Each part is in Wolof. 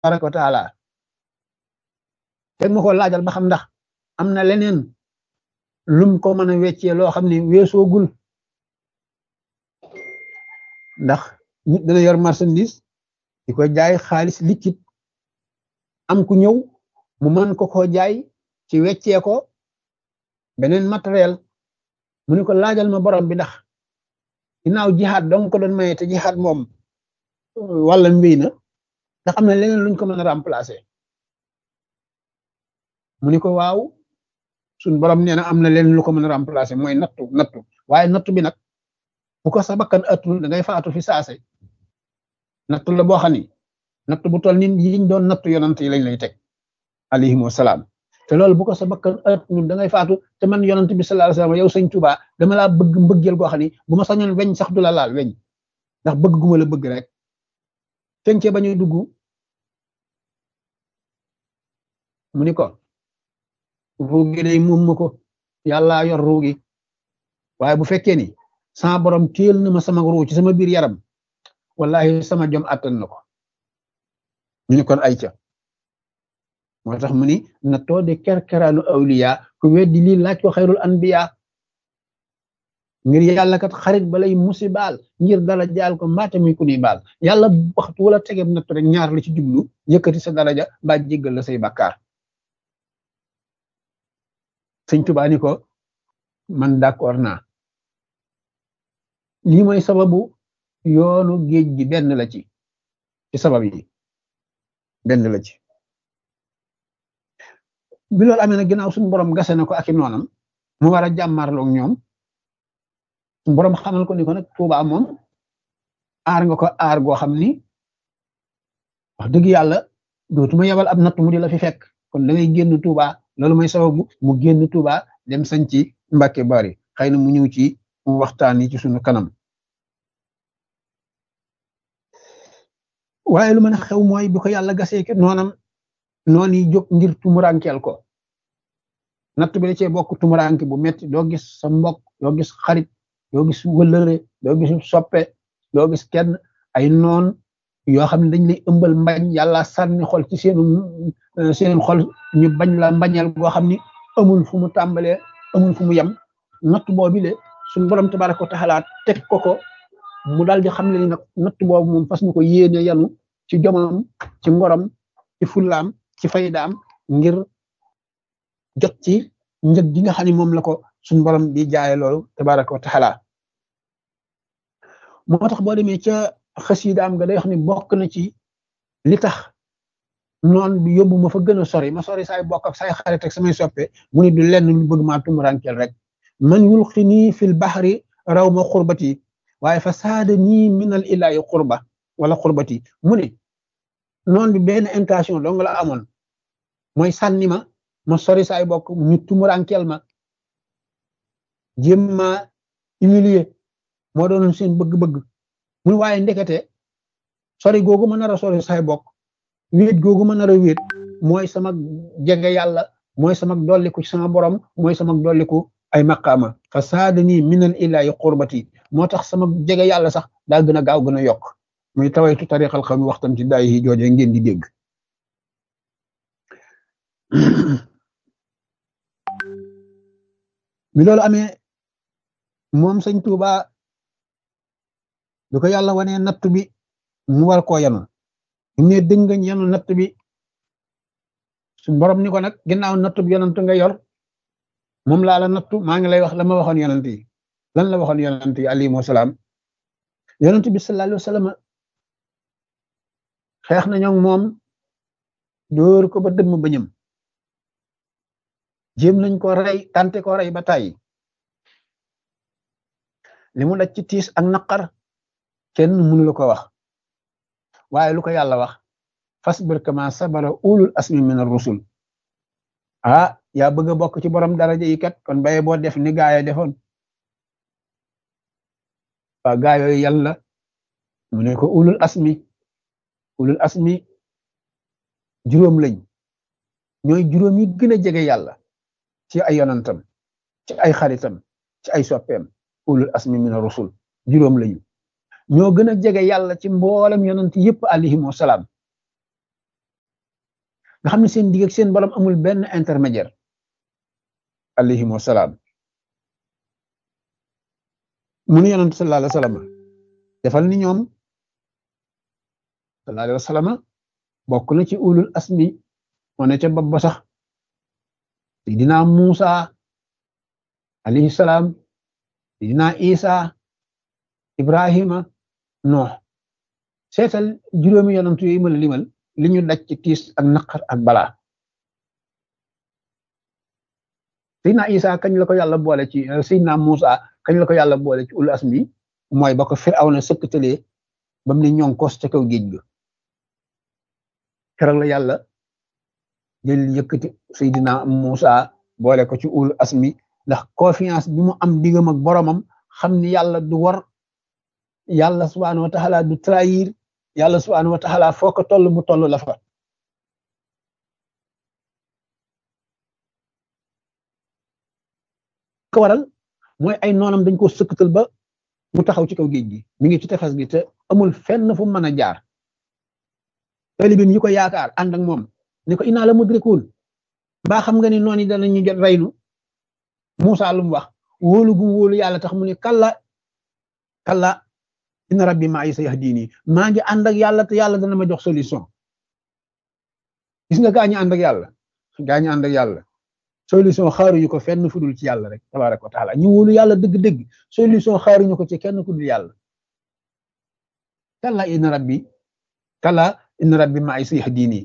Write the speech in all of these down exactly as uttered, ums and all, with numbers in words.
tabaraka wa taala teg ma ko laajal ba xam ndax am na leneen lum ko mën a weccee loo xam ne weesoogul ndax nit dana yor marchandise di ko jaay xaalis liquide am ku ñëw mu mën ko koo jaay ci weccee ko beneen matériel mu ni ko laajal ma borom bi ndax ginnaaw jihaad dong ko doon maye te jihaad moom wala mbéy na ndax am na leneen luñ ko mën a remplacer mu ni ko waaw suñ borom nee na am na leneen lu ko mën a remplacer mooy nattu nattu waaye nattu bi nag bu ko sa bakkan atul da ngay faatu fi saase nattu la boo xam ni nattu bu toll nit yiñ doon nattu yonant yi lañ lay teg alayhimu salaam te loolu bu ko sa bakkan atul da ngay faatu te man yonant bi sallallahu alayhi wasallam yow sëñ Tuubaa dama laa bëgg mbëggeel goo xam ni bu ma sañoon weñ sax du la laal weñ ndax bëgg gu ma la bëgg rek fencee ba ñuy dugg mu ni ko ruugi day moom ma ko yàlla yor ruugi waaye bu fekkee ni sama borom téel na ma sama ruu ci sama biir yaram wallahi sama jom attan na ko ñu ni kon ay ca moo tax mu ni na too de kerkeraanu awliya ku weddi lii laaj ko xayrul anbiya ngir yàlla kat xarit balay musibaal ngir dala jaal ko mbaate muy ku ni baal yàlla waxtu wala tegeb nattu rek ñaar la ci jublu yëkkati sa daraja ba jéggal la say bakkaar sëñ Tuubaa ni ko man d'accord naa lii mooy sababu yoonu géej gi benn la ci ci sabab yi benn la ci bi loolu amee na ginnaaw suñu borom gase na ko ak i noonam mu war a jàmmarloog ñoom suñu borom xamal ko ni ko nag Tuubaa moom aar nga ko aar goo xam ni wax dëgg yàlla dootuma yebal ab natt mu di la fi fekk kon da ngay génn Tuubaa loolu mooy sababu mu génn Tuubaa dem sañ ci Mbàkke Bari xëy na mu ñëw ci waxtaan yi ci sunu kanam waaye lu mën a xew mooy bi ko yàlla gasee ki noonam noon yi jóg ngir tumurankeel ko natt bi da cee bokk tumuranke bu metti doo gis sa mbokk doo gis xarit doo gis wëllëre doo gis soppe doo gis kenn ay noon yoo xam ne dañ lay ëmbal mbañ yàlla sànni xol ci seenu seen xol ñu bañ la mbañeel goo xam ni amul fu mu tàmbalee amul fu mu yem natt boobu le suñu borom tabaraka wa taala teg ko ko mu daal di xam ne ni nag natt boobu moom fas ñu ko yéene yanu ci jomam ci ngorom ci fullaam ci faydaam ngir jot ci njëg gi nga xam ne moom la ko suñu borom di jaaye loolu tabaraka wa taala moo tax boo demee ca xasiidaam nga day wax ni bokk na ci li tax noon bi yóbbu ma fa gën a sori ma sori saay bokk ak saay xarit ak samay soppe mu ni du lenn lu bëgg maa tumurankeel rek man yulqini fil bahri raw ma xurbati waaye fa saada nii minal ilaahi xurba wala xurbati mu ne noon bi benn intention dong la amoon mooy sànni ma ma sori saay bokk ñu tumurankeel ma jéem ma humilier moo doonoon seen bëgg-bëgg mu waaye ndekete sori googu ma nar a sori saay bokk wéet googu ma nar a wéet mooy sama jege yàlla mooy sama dolliku ci sama borom mooy sama dolliku ay maqaama fa saadani minal ilaahi qurbati moo tax sama jege yàlla sax daa gën a gaaw gën a yokk muy tawaytu tariqal xaw mi waxtam ci daay yi jooje ngeen di dégg bi loolu amee moom sëñ Tuubaa bi ko yàlla wanee natt bi mu war koo yanu ne dëngañ yanu natt bi suñ borom ni ko nag ginnaaw natt bi yonent nga yor moom laa la nattu maa ngi lay wax la ma waxoon yonent yi lan la waxoon yonent yi alayhimu salaam yonent bi sallallahu alayhi wa sallam xeex nañoo moom dóor ko ba dëmm bañam jéem nañ ko rey tante ko rey ba tàyyi li mu daj ci tiis ak naqar kenn mënu la ko wax waaye lu ko yàlla wax fasbir kama sabara ulul asmi min ar-rusul ah yaa bëgg a bokk ci borom daraja yi kat kon baye boo def ni gaaya defoon waa gaa yooyu yàlla mu ne ko ulul asmi ulul asmi juróom lañ ñooy juróom yi gën a jege yàlla ci ay yonantam ci ay xaritam ci ay soppeem ulul asmi min ar-rusul juróom lañu ñoo gën a jege yàlla ci mboolem yonant yëpp alayhimu salaam nga xam ne seen digg ak seen borom amul benn intermédiaire alayhim wasalaam mu nu yonent sallallahu alayhi wa sallam defal ni ñoom sallallahu alayhi wa sallam bokk na ci ulul asmi moo ne ca bopp ba sax Seydina Muusa alayhi salaam Seydina Isa Ibrahima Nuh seetal juróomi yonent yooyu ma la limal li ñu daj ci tiis ak naqar ak balaa Seydina Isa kañ la ko yàlla boole ci Seydina Muusa kañ la ko yàlla boole ci ulul asmi mooy ba ko Firawna sëkkatalee ba mu ne ñoŋ kos ca kaw géej ga keroog la yàlla jël yëkkati Seydina Muusa boole ko ci ulul asmi ndax confiance bi mu am diggam ak boromam xam ni yàlla du war yàlla subhaanahu wa taala du trahir yàlla subhaanahu wa taala foo ko toll mu toll la fa ko waral mooy ay noonam dañ ko sëkkatal ba mu taxaw ci kaw géej gi mi ngi ci tefes gi te amul fenn fu mën a jaar talibim yi ko yaakaar ànd ak moom ni ko inaa la mudrikuun mbaa xam nga ni noonu yi danañu jot reynu Muusa lu mu wax wóolu gu wóolu yàlla tax mu ne kalla kalla inna rabbi ma'i sayahdini maa ngi ànd ak yàlla te yàlla dana ma jox solution gis nga gaa ñi ànd ak yàlla gaa ñi ànd ak yàlla solution xaaruñu ko fenn fu dul ci yàlla rek tabaraka wa taala ñu wóolu yàlla dëgg-dëgg solution xaaruñu ko ci kenn ku dul yàlla kalla inna rabbi kalla inna rabbi ma'i sayahdini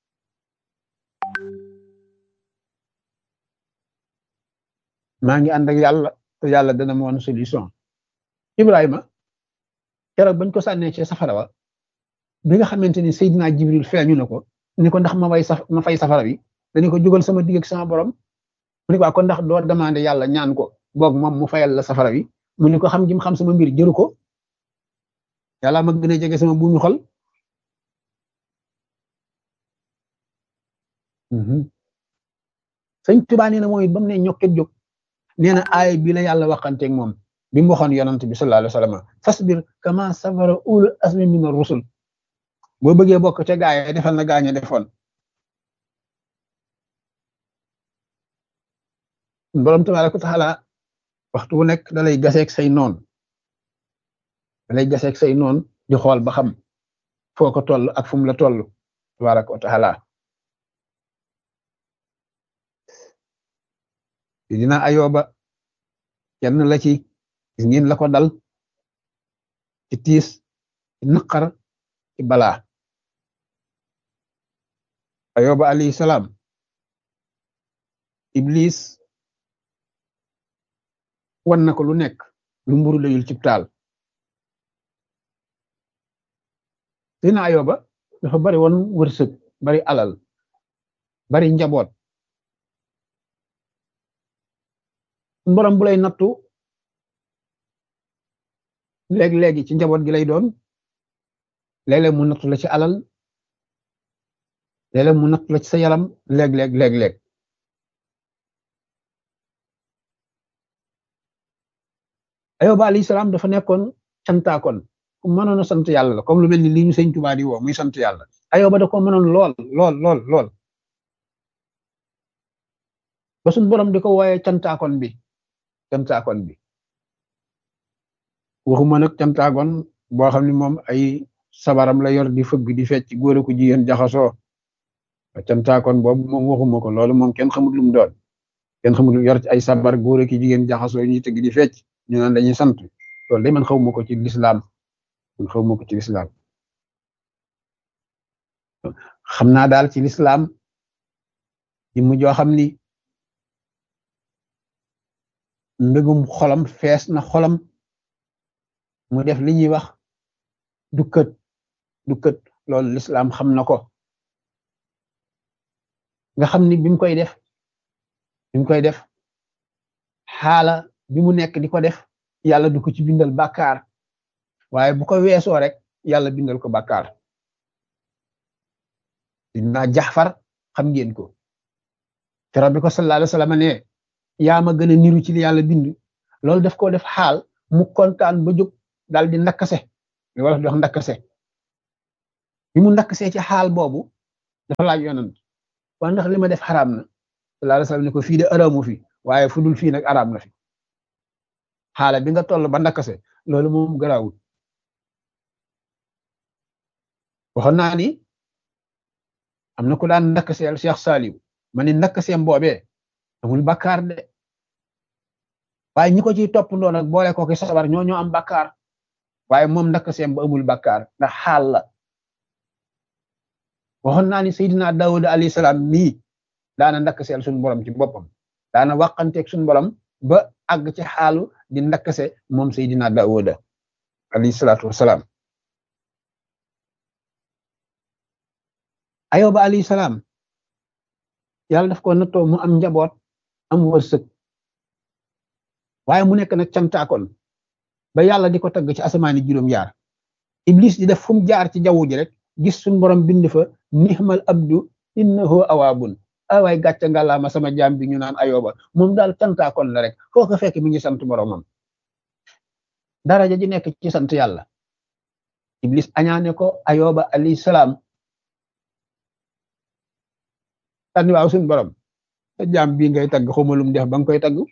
maa ngi ànd ak yàlla te yàlla dana ma woon solution Ibrahima keroog bañ ko sànnee ci safara wa bi nga xamante ni Seydina Jibril feeñu na ko ni ko ndax ma way saf ma fay safara bi dañu ko jógal sama digg ak sama borom mu ni ko kon ndax doo demandé yàlla ñaan ko boog moom mu fayal la safara bi mu ni ko xam gi mu xam sama mbir jëru ko yàlla ma gën a jege sama buumi xol sëñ Tuubaa nee na mooy ba mu ne ñokket jóg nee na aay bi la yàlla waxanteeg moom bi mu waxoon yonent bi sallallahu alayhi wa sallam fasbir kama sabara ulul azmi min ar-rusul boo bëggee bokk ca gaay defal na gaañe defoon borom tabaaraka wa taala waxtu wu nekk da lay gaseeg say noon da lay gaseeg say noon di xool ba xam foo ko toll ak fu mu la toll tabaaraka wa taala dina Ayoba kenn la ci gis ngeen la ko dal ci tiis ci naqar ci balaa Ayoba alayhi salaam Iblis wan na ko lu nekk lu mburu layul cib taal dina Ayoba dafa bari woon wërsëg bari alal bari njaboot borom bu lay nattu léeg-léegi ci njaboot gi lay doon léeg-léeg mu nattu la ci alal léeg-léeg mu nattu la ci sa yaram léeg-léeg léeg-léeg Ayoba alayhi salaam dafa nekkoon cantaakoon ku mënoon a sant yàlla la comme lu mel ni lii ñu sëñ Tuubaa di woo muy sant yàlla Ayoba da ko mënoon lool lool lool lool ba suñ borom di ko wooyee cantaakoon bi cantaakoon bi waxuma nag cantaakoon boo xam ne moom ay sabaram la yor di fëgg di fecc góor ko jigéen jaxasoo cantaakoon boobu moom waxuma ko loolu moom kenn xamul lu mu doon kenn xamul yor ci ay sabar góor ki jigéen jaxasoo ñuy tëgg di fecc ñu naan dañuy sant loolu day man xawma ko ci lislaam man xawma ko ci lislaam xam naa daal ci lislaam yi mu joo xam ni mbégum xolam fees na xolam mu def li ñuy wax dukkat dukkat loolu lislaam xam na ko nga xam ni bi mu koy def bi mu koy def xaala bi mu nekk di ko def yàlla du ko ci bindal bàkkaar waaye bu ko weesoo rek yàlla bindal ko bàkkaar dinaa Jaxfar xam ngeen ko keroog bi ko sallallahu alayhi wa sallam ne yaa ma gën a niru ci li yàlla bind loolu daf ko def xaal mu kontaan ba jóg daal di ndakkase li wala di wax ndakkase bi mu ndakkasee ci xaal boobu dafa laaj yonent waa ndax li ma def xaraam na sallallahu alayhi wasallam ne ko fii de araamu fi waaye fu dul fii nag araam na fi xaala bi nga toll ba ndakase loolu moom garaawul waxoon naa ni am na ku daan ndakaseel Cheikh Saliou ma ni ndakaseem boobee amul bakkaar de waaye ñi ko ciy toppandoo nag boole ko ki sabar ñoo ñoo am bakkaar waaye moom ndakaseem ba amul bakkaar ndax xaal la waxoon naa ni Seydina Daawuda alayhi salaam mii daana ndakaseel suñu borom ci boppam daana waqanteeg suñu borom ba àgg ci xaalu di ndakase moom Seydina Daawuda alayhi salaatu wasalaam Ayoba alayhi salaam yàlla daf ko nattoo mu am njaboot am wërsëg waaye mu nekk nag cantaakoon ba yàlla di ko tagg ci asamaani juróom-yaar Iblis di def fu mu jaar ci jaww ji rek gis suñu borom bind fa nihmal abdu innahu awaabun awaay gàcce ngàllaama sama jaam bi ñu naan Ayoba moom daal cantaakoon la rek foo ko fekk mi ngi sant boromam daraja ji nekk ci sant yàlla Iblis añaane ko Ayoba alayhi salaam tànn waaw suñu borom sa jaam bii ngay tagg xamalum def ba nga koy tagg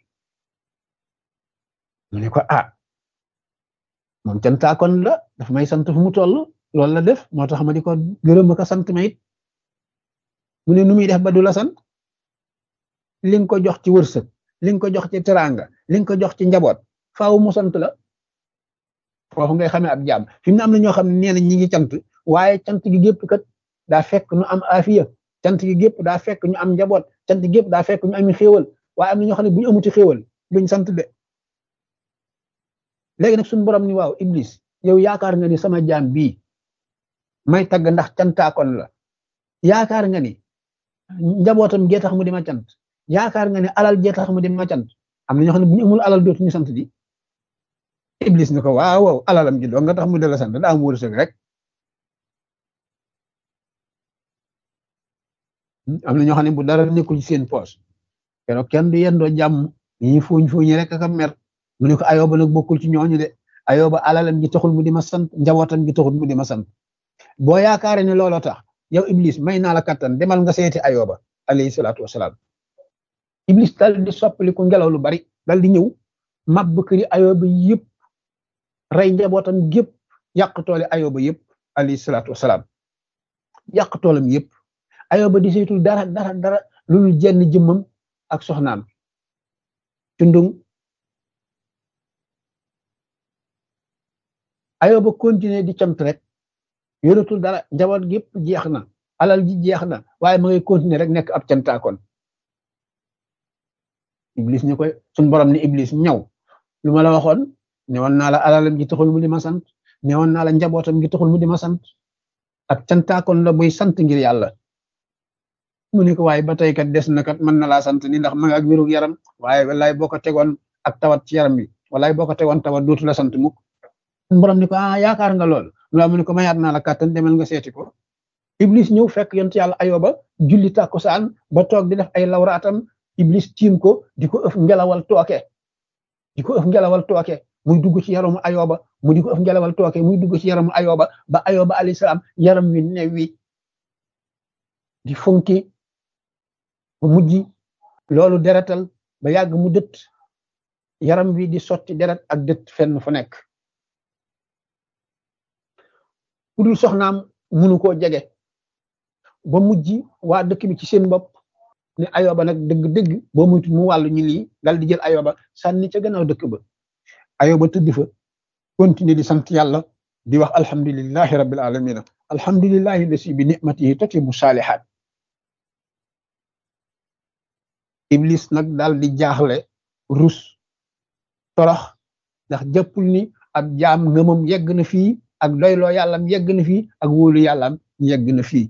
mu ne ko ah moom cantaakoon la daf may sant fu mu toll loolu la def moo tax ma di ko gërëm ak sant ma it mu ne nu muy def ba du la sant li nga ko jox ci wërsëg li nga ko jox ci teraanga li nga ko jox ci njaboot faaw mu sant la foofu ngay xamee ab jaam fi mu ne am na ñoo xam ne nee na ñi ngi cant waaye cant gi gépp kat daa fekk nu am afiya cant gi gépp daa fekk ñu am njaboot cant gi gépp daa fekk ñu ami xéewal waaye am na ñoo xam ne bu ñu amuti xéewal duñ sant de léegi nag suñu borom ni waaw Iblis yow yaakaar nga ni sama jaam bii may tagg ndax cantaakoon la yaakaar nga ni njabootam gee tax mu di ma cant yaakaar nga ni alal gee tax mu di ma cant am na ñoo xam ne bu ñu amul alal dootuñu sant di Iblis ni ko waaw waaw alalam ji doo nga tax mu de la sant daa am wërsëg rek am na ñoo xam ne bu dara nekkul ci seen poos keroog kenn du yendoo jàmm ñi fuuñ fuuñi rek ak a mer mu ne ko Ayoba nag bokkul ci ñooñu de Ayoba alalam gi taxul mu di ma sant njabootam gi taxul mu di ma sant boo yaakaare ne looloo tax yow Iblis may naa la kattan demal nga seeti Ayoba alayhi salaatu wasalaam Iblis dal di soppaliku ngelaw lu bari dal di ñëw màbb këri Ayoba yëpp rey njabootam gépp yàq tooli Ayoba yëpp alayhi salaatu wasalaam yàq toolam yëpp Ayoba di saytul dara dara dara lu jenn jëmmam ak soxnaam cundung Ayoba continuer di cant rek yoratul dara njaboot gépp jeex na alal ji jeex na waaye ma ngay continuer rek nekk ab cantaakoon Iblis ni koy suñ borom ni Iblis ñëw lu ma la waxoon newoon naa la alalam gi taxul mu di ma sant newoon naa la njabootam gi taxul mu di ma sant ab cantaakoon la buy sant ngir yàlla mu ne ko waaye ba tey kat des na kat mën na laa sant ni ndax ma nga ak wérug yaram waaye wallaay boo ko tegoon ak tawat ci yaram bi wallaay boo ko tegoon tawat dootu la sant mukk borom ni ko ah yaakaar nga lool loolu mu ne ko mayaat naa la kàttan demal nga seeti ko Iblis ñëw fekk yonent yàlla Ayoba julli tàkkusaan ba toog di def ay lawraatam Iblis tiim ko di ko ëf ngelawal tooke di ko ëf ngelawal tooke muy dugg ci yaramu Ayoba mu di ko ëf ngelawal tooke muy dugg ci yaramu Ayoba ba Ayoba alayhi salaam yaram wi newwi di funki ba mujj loolu deretal ba yàgg mu dët yaram wi di sotti deret ak dët fenn fu nekk ku dul soxnaam munu koo jege ba mujj waa dëkk bi ci seen bopp ne Ayoba nag dëgg-dëgg boo muytu mu wàllu ñu lii dal di jël Ayoba sànni ca gannaaw dëkk ba Ayoba tëdd fa continuer di sant yàlla di wax alhamdulillahi rabbil alamin alhamdulillahi lasi bi ni'matihi tatimu salihat Iblis nag daal di jaaxle rus torox ndax jàppul ni ak jaam ngëmam yegg na fii ak doyloo yàllam yegg na fii ak wóolu yàllam yegg na fii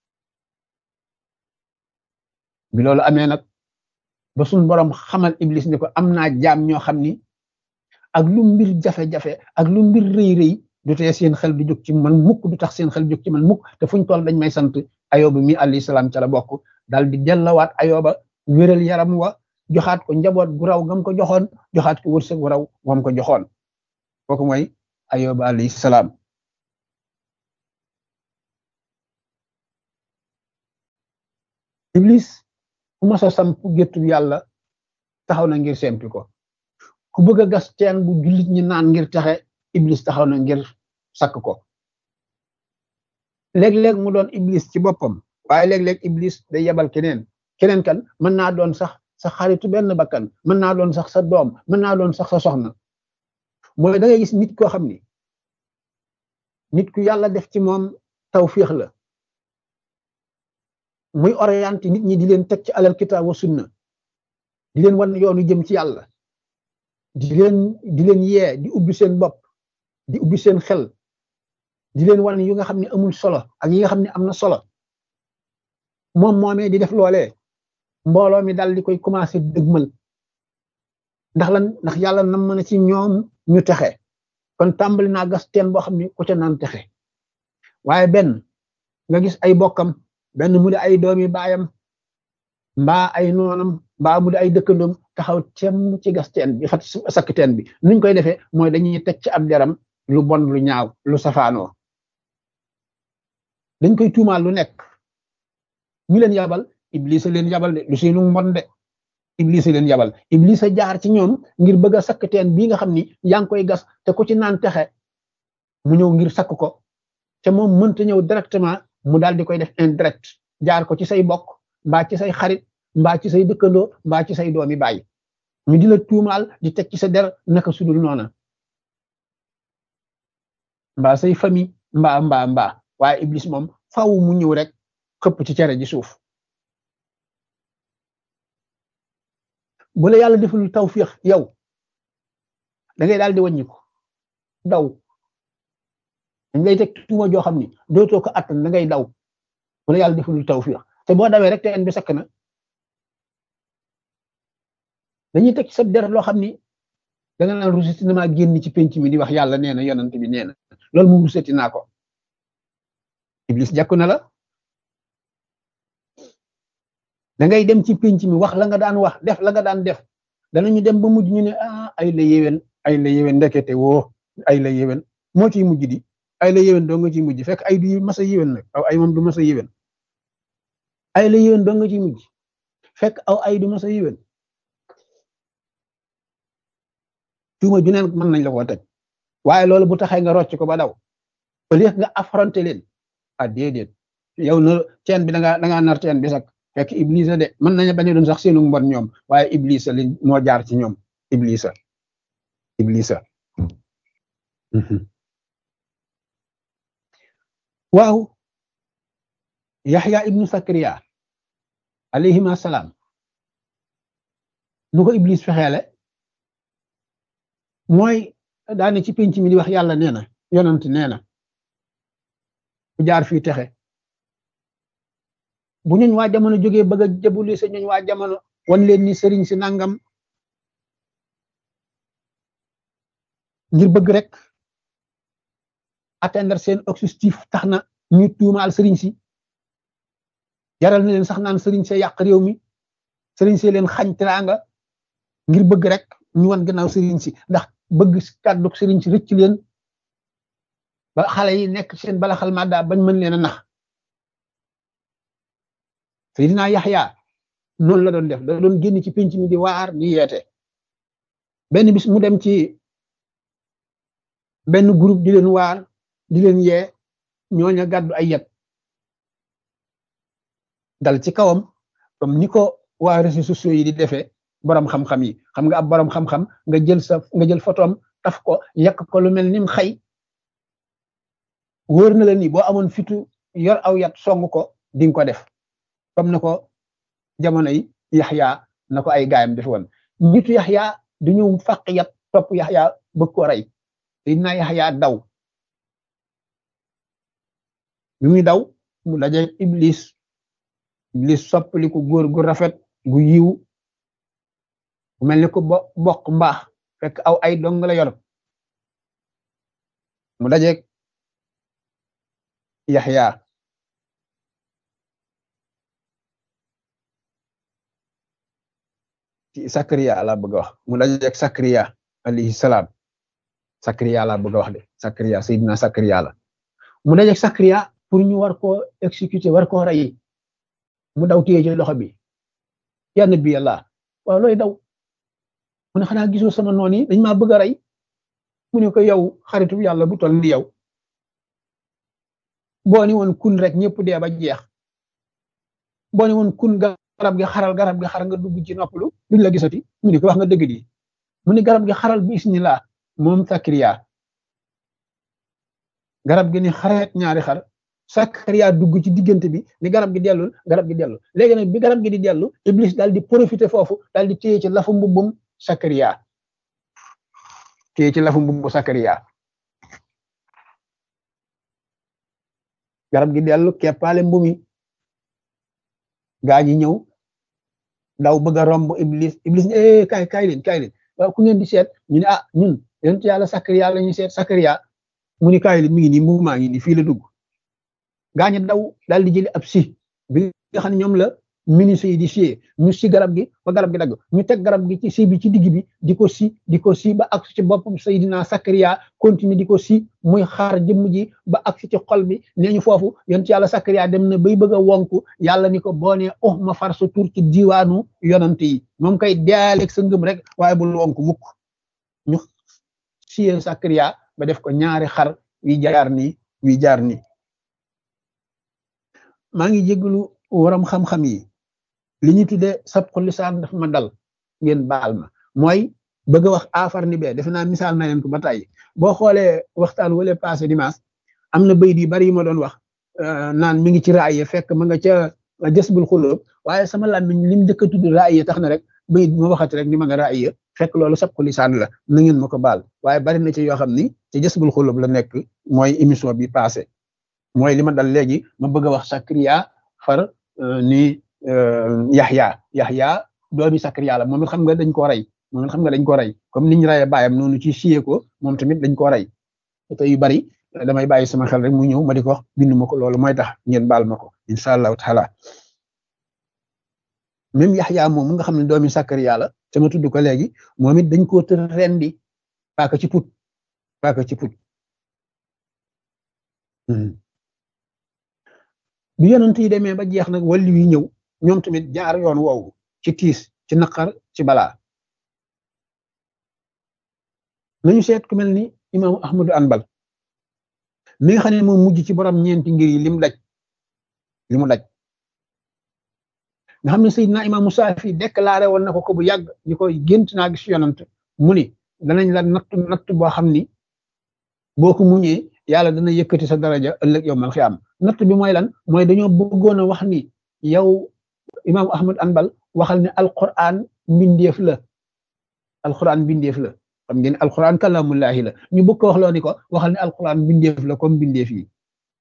bi loolu amee nag ba suñ borom xamal Iblis ne ko am naa jaam ñoo xam ni ak lu mbir jafe-jafe ak lu mbir rëy rëy du tee seen xel du jóg ci man mukk du tax seen xel jóg ci man mukk te fuñ toll dañ may sant Ayoba mi alayhi salaam ca la bokk daal di dellawaat Ayoba wéral yaram wa joxaat ko njaboot gu raw gam ko joxoon joxaat ko wërsëg gu raw wam ko joxoon kooku mooy Ayoba alayhi salaam iblis ku mas a samp géttu yàlla taxaw na ngir sempi ko ku bëgg a gas teen bu jullit ñi naan ngir taxe iblis taxaw na ngir sakk ko léeg-léeg mu doon iblis ci boppam waaye léeg-léeg iblis day yebal keneen keneen kan mën naa doon sax sa xaritu benn bakkan mën naa doon sax sa doom mën naa doon sax sa soxna mooy da ngay gis nit koo xam ni nit ku yàlla def ci moom tawfiix la muy orienté nit ñi di leen teg ci alal kitaab wa sunna di leen wan yoonu jëm ci yàlla di leen di leen yee di ubbi seen bopp di ubbi seen xel di leen wan yu nga xam ne amul solo ak yi nga xam ne am na solo moom moomee di def loolee mbooloo mi dal di koy commencé dëgmal ndax lan ndax yàlla nam mën a ci ñoom ñu texe kon tàmbali naa gas teen boo xam ne ku ca naan texe waaye benn nga gis ay bokkam benn mu di ay doomi baayam mbaa ay noonam mbaa mu di ay dëkkandoom taxaw temm ci gas teen bi fat sakk teen bi nuñ koy defee mooy dañuy teg ci ab deram lu bon lu ñaaw lu safaanoo dañ koy tuumaal lu nekk ñu leen yabal iblis a leen yabal de lu seenu mbon de iblis a leen yabal iblis a jaar ci ñoom ngir bëgg a sakk teen bii nga xam ni yaa ngi koy gas te ku ci naan texe mu ñëw ngir sakk ko te moom mënta ñëw directement mu daal di koy def indirect jaar ko ci say bokk mbaa ci say xarit mbaa ci say dëkkandoo mbaa ci say doomi baay ñu di la tuumaal di teg ci sa der naka sudul noona mbaa say famille mbaa mbaa mbaa waaye iblis moom faaw mu ñëw rek xëpp ci cere ji suuf bu la yàlla deful tawfiix yow da ngay daal di wàññiku daw dañ lay teg tuuma joo xam ni dootoo ko attan da ngay daw bu la yàlla deful tawfiix te boo dawee rek teen bi sakk na dañuy teg ci sa der loo xam ni da nga naan ruseti na maa génn ci penc mi di wax yàlla nee na yonent bi nee na loolu moom ruseti naa ko iblis jàkku na la da ngay dem ci penc mi wax la nga daan wax def la nga daan def danañu dem ba mujj ñu ne ah ay la yéwén ay la yéwén ndekete woo ay la yéwén moo ciy mujj di ay la yéwén doo nga ciy mujj fekk ay du mas a yéwén nag aw ay moom du mas a yéwén ay la yéwén doo nga ciy mujj fekk aw ay du mas a yéwén tuuma ju neen mën nañ la ko teg waaye loolu bu taxee nga rocc ko ba daw au lieu nga affronter leen ah déedéet yow na teen bi da ngaa da ngaa nar teen bi sax fekk iblisa de mën nañu bañ a doon sax seenu mbon ñoom waaye iblisa li moo jaar ci ñoom iblisa iblisa waaw yaxya ibnu sakariya alayhima salaam nu ko iblis fexeele mooy daane ci penc mi di wax yàlla nee na yonent nee na bu jaar fii texe bu ñooñ waa jamono jógee bëgg a jabuli sa ñooñ waa jamono wan leen ni sëriñ si nangam ngir bëgg rek atteindre seen objectif tax na ñu tuumaal sëriñ si jaral na leen sax naan sëriñ see yàq réew mi sëriñ see leen xañ teraanga ngir bëgg rek ñu wan gannaaw sëriñ si ndax bëgg kàddu sëriñ si rëcc leen ba xale yi nekk seen bala xal madda bañ mën leen a nax Seydina Yaxya noonu la doon def da doon génn ci penc mi di waar di yeete benn bis mu dem ci benn groupe di leen waar di leen yee ñooña gàddu ay yet dal ci kawam comme ni ko waa réseaux sociaux yi di defee borom xam-xam yi xam nga ab borom xam-xam nga jël sa nga jël photom taf ko yàq ko lu mel nim xëy wóor na la ni boo amoon fitu yor aw yat song ko di nga ko def comme na ko jamono yi Yaxya na ko ay gaayam def woon nitu Yaxya du ñu fàq yat topp Yaxya bëgg ko rey dina Yaxya daw bi muy daw mu daje iblis iblis soppali ko góor gu rafet gu yiw bu mel ni ko bo bokk mbaax fekk aw ay dong la yor mu daje Yaxya ci Sakariya la bëgg a wax mu dajeeg Sakariya alayhi salaam Sakariya la bëgg a wax de Sakariya Seydina Sakariya la mu dajeeg Sakariya pour ñu war koo exécuter war koo rey mu daw téye ci loxo bi ya nabi yàlla waaw looy daw mu ne xanaa gisoo sama noon yi dañ maa bëgg a rey mu ne ko yow xaritu yàlla bu toll ni yow boo ni woon kun rek ñëpp dee ba jeex boo ni woon kun garab gi xaral garab gi xaral nga dugg ci noppalu duñ la gisati mu ne ko wax nga dëgg di mu ne garab gi xaral bi isnillah moom Sakariya garab gi ni xareet ñaari xar Sakariya dugg ci diggante bi ni garab gi dellul garab gi dellu léegi nag bi garab gi di dellu Iblis daal di profité foofu daal di téye ci lafu mbubbum Sakariya téye ci lafu mbubbu Sakariya garab gi dellu keppaale mbumi gaa ñi ñëw daw bëgg a romb Iblis Iblis ne eh kaay kaay leen kaay leen waaw ku ngeen di seet ñu ne ah ñun yonent yàlla Sakariya la ñuy seet Sakariya mu ni kaay leen mi ngi nii mbubu maa ngi nii fii la dugg gaa ñi daw daal di jëli ab si bi nga xam ne ñoom la ministre yi di siyee ñu si garab gi ba garab gi dagg ñu teg garab gi ci si bi ci digg bi di ko si di ko si ba ak ci boppam Seydina Sakariya continue di ko si muy xaar jëmm ji ba ak ci xol bi nee ñu foofu yonent yàlla Sakariya dem na bay bëgg a wonku yàlla ni ko boo nee oh ma far sa tur ci diwaanu yonant yi moom kay dealeeg sa ngëm rek waaye bul wonku mukk ñu siyee Sakariya ba def ko ñaari xar wi jaar nii wi jaar nii maa ngi jégalu waram xam-xam yi li ñu tuddee sabqu lisaan daf ma dal ngeen baal ma mooy bëgg a wax afar ni bee defe naa misaal na leen ko ba tey boo xoolee waxtaan wala passé dimanche am na bayit yu bari yu ma doon wax naan mi ngi ci raaye fekk ma nga ca Jasbul Xuloob waaye sama làmmiñ lim njëkk a tudd raaye tax na rek bayit ma waxati rek ni ma nga raaye fekk loolu sabqu lisaan la na ngeen ma ko baal waaye bari na ci yoo xam ni ci Jasbul Xuloob la nekk mooy émission bi passé mooy li ma dal léegi ma bëgg a wax Sakariya far ni Yaxya Yaxya doomi Sakariya la moom it xam nga dañ koo rey moom it xam nga dañ koo rey comme niñ reyee baayam noonu ci siyee ko moom tamit dañ koo rey te yu bari damay bàyyi sama xel rek mu ñëw ma di ko wax bindu ma ko loolu mooy tax ngeen baal ma ko incha allahu taala même Yaxya moom nga xam ne doomi Sakariya la te ma tudd ko léegi moom it dañ koo tër rendi paaka ci put paaka ci put bi yonent yi demee ba jeex nag wàllu yi ñëw ñoom tamit jaar yoon woowu ci tiis ci naqar ci balaa nañu seet ku mel ni imaamu Ahmadu Anbal mi nga xam ne moom mujj ci borom ñeenti ngir yi lim daj li mu daj nga xam ne Seydina imaamu Saafi déclaré woon na ko ko bu yàgg ñu koy gént naa gis yonent mu ni danañ la natt natt boo xam ni boo ko muñee yàlla dana yëkkati sa daraja ëllëg yow mal xiyaam natt bi mooy lan mooy dañoo bëggoon a wax ni yow imaamu Ahmad Anbal waxal ne alquran mbindeef la alquran mbindeef la xam ngeen alquran kalamullahi la ñu bëgg ko wax loo ni ko waxal ne alquran mbindeef la comme mbindeef yi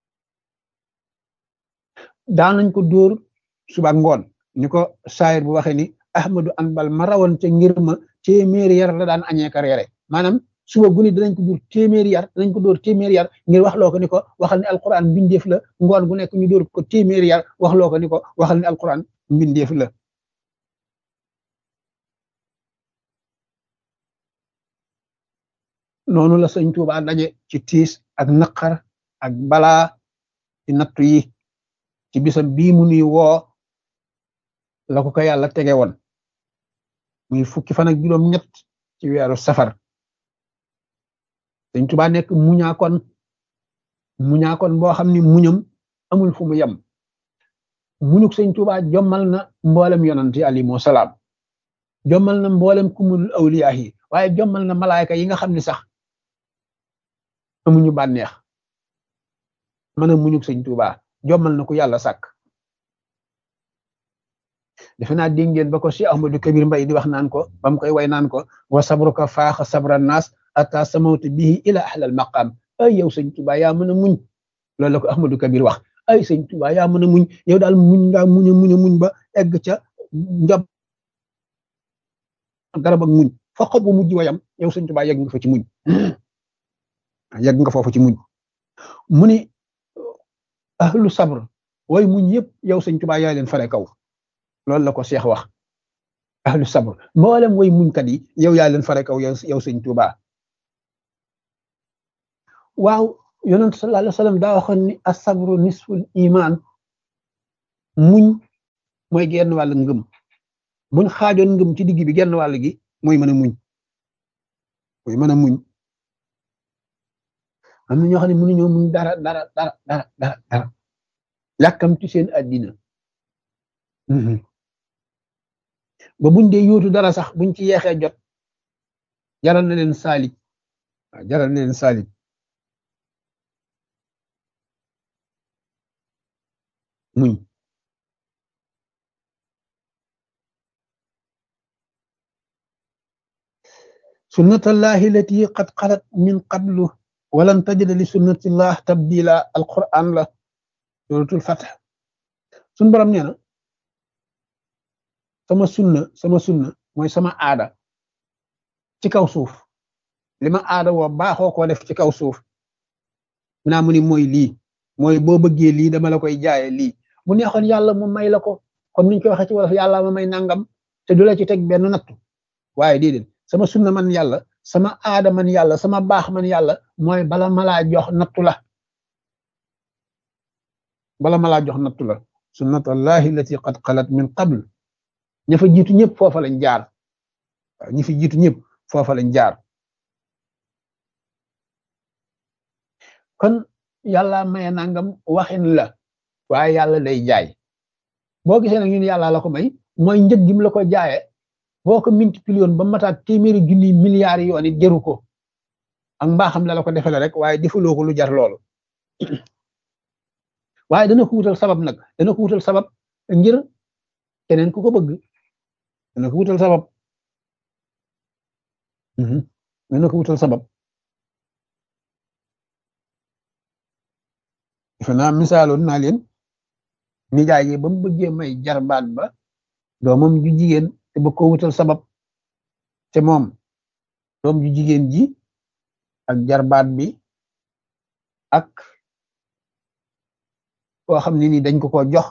daan nañ ko dóor suba ngoon ni ko saayir bu waxee ni Ahmadu Anbal ma rawoon ca ngir ma téeméeri yar la daan añee ka reere maanaam suba guni danañ ko dóor téeméeri yar danañ ko dóor téeméeri yar ngir wax loo ko ni ko waxal ne alquran mbindeef la ngoon gu nekk ñu dóor ko téeméeri yar wax loo ko ni ko waxal ne alquran mbindeef la noonu la sëñ Tuubaa daje ci tiis ak naqar ak balaa ci nattu yi ci bisam bii mu nuy woo la ko ko yàlla tege woon muy fukki fan ak juróom ñett ci weeru safar sëñ Tuubaa nekk muñaakoon muñaakoon boo xam ni muñam amul fu mu yem muñuk sëñ Tuubaa jommal na mboolem yonent yi alayhimu salaam jommal na mboolem kumul awliyaa yi waaye jommal na malaayka yi nga xam ni sax amuñu bànneex mën a muñuk sëñ Tuubaa jommal na ko yàlla sàkk defe naa dégg ngeen ba ko Cheikh Ahmadou Kabir Mbay di wax naan ko ba mu koy way naan ko wa sabruka faaxa sabra naas ata samawtu bihi ila ahlal maqam ay yow sëñ Tuubaa yaa mën a muñ loolu la ko Ahmadou Kabir wax ay sëñ Tuubaa yaa mën a muñ yow daal muñ ngaa muñ a muñ a muñ ba egg ca njob garab ak muñ fa xob bu mujj wayam yow sëñ Tuubaa yegg nga fa ci muñ yegg nga foofu ci muñ mu ni ahlu sabr way muñ yëpp yow sëñ Tuubaa yaa leen fare kaw loolu la ko Cheikh wax ahlu sabr mboolem way muñkat yi yow yaa leen fare kaw yow yow sëñ Tuubaa waaw yonent sallallahu alayhi wa sallam daa waxoon ni as-sabru nisful iman muñ mooy genn wàll ngëm buñ xaajoon ngëm ci digg bi genn wàll gi mooy mën a muñ mooy mën a muñ am na ñoo xam ne mënuñoo muñ dara dara dara dara dara dara yàkkamti seen addina ba buñ dee yóotu dara sax buñ ci yeexee jot jaral na leen saalit waaw jaral na leen saalit muñ sunnatallahi lati qad xalat min qablu walan tajida li sunnatillah tabdila alquran la suratul fath suñ borom nee na sama sunna sama sunna mooy sama aada ci kaw suuf li ma aada woo baaxoo koo def ci kaw suuf mu naa mu ni mooy lii mooy boo bëggee lii dama la koy jaaye lii bu neexoon yàlla mu may la ko comme niñ koy waxee ci wolof yàlla ma may nangam te du la ci teg benn nattu waaye déedéet sama sunna man yàlla sama aada man yàlla sama baax man yàlla mooy bala ma laa jox nattu la bala ma laa jox nattu la sunnatullahi allati qad xalat min qabl ña fa jiitu ñëpp foofa lañ jaar waaw ñi fi jiitu ñëpp foofa lañ jaar kon yàlla maye nangam waxin la waaye yàlla day jaay boo gisee nag ñun yàlla la ko may mooy njëg gi mu la ko jaayee boo ko multiplié ba mataat téeméeri junni milliards yoon it jëru ko ak mbaaxam la la ko defale rek waaye defuloo ko lu jar loolu waaye dana ko wutal sabab nag dana ko wutal sabab ngir keneen ku ko bëgg dana ko wutal sabab dana ko wutal sabab defe naa misaaloon naa leen nijaay yi ba mu bëggee may jarbaat ba doomam ju jigéen te bëgg ko wutal sabab te moom doom ju jigéen ji ak jarbaat bi ak koo xam ne ni dañ ko ko jox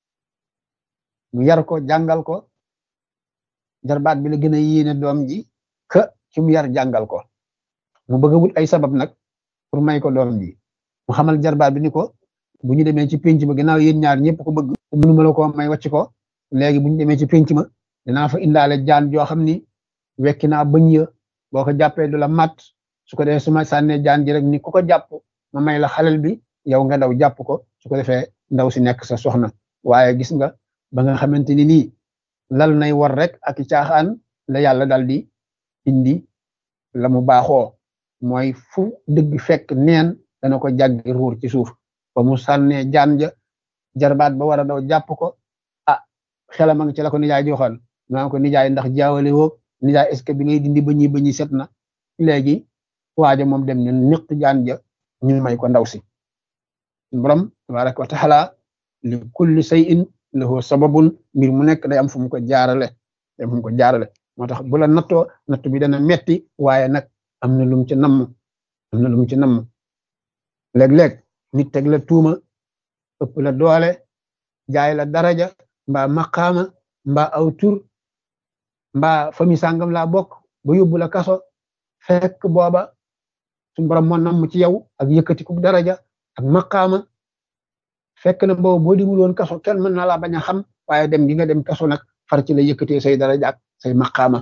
mu yar ko jàngal ko jarbaat bi la gën a yéene doom ji ka ci mu yar jàngal ko mu bëgg a wut ay sabab nag pour may ko doom ji mu xamal jarbaat bi ni ko bu ñu demee ci pénc ma ginnaaw yéen ñaar ñëpp ko bëgg mënu ma la ko may wàcc ko léegi bu ñu demee ci pénc ma dinaa fa indaale jaan joo xam ni wekki naa bëñ ya boo ko jàppee du la mat su ko defee su ma sànnee jaan ji rek ni ku ko jàpp ma may la xalel bi yow nga daw jàpp ko su ko defee ndaw si nekk sa soxna waaye gis nga ba nga xamante ni nii lal nay war rek ak i caaxaan la yàlla dal di indi la mu baaxoo mooy fu dëgg fekk neen dana ko jàggi ruur ci suuf ba mu sànnee jaan ja jarbaat ba war a daw jàpp ko ah xelam a ngi ci la ko nijaay ji waxoon maa ko nijaay ndax jaawale woo nijaay est ce que bi ngay dindi ba ñi ba ñi set na léegi waaja moom dem ne niq jaan ja ñu may ko ndaw si borom tabaraka wa taala li kulli shay'in lahu sababun mbir mu nekk day am fu mu ko jaarale day am fu mu ko jaarale moo tax bu la nattoo natt bi dana metti waaye nag am na lum ci namm am na lum ci namm léeg-léeg nit teg la tuuma ëpp la doole jaay la daraja mbaa maqaama mbaa aw tur mbaa fami sàngam laa bokk ba yóbbu la kaso fekk booba suñu borom moo namm ci yow ak yëkkati ku daraja ak maqaama fekk na boobu boo dimul woon kaso kenn mën na laa bañ a xam waaye dem gi nga dem kaso nag far ci la yëkkatee say daraja ak say maqaama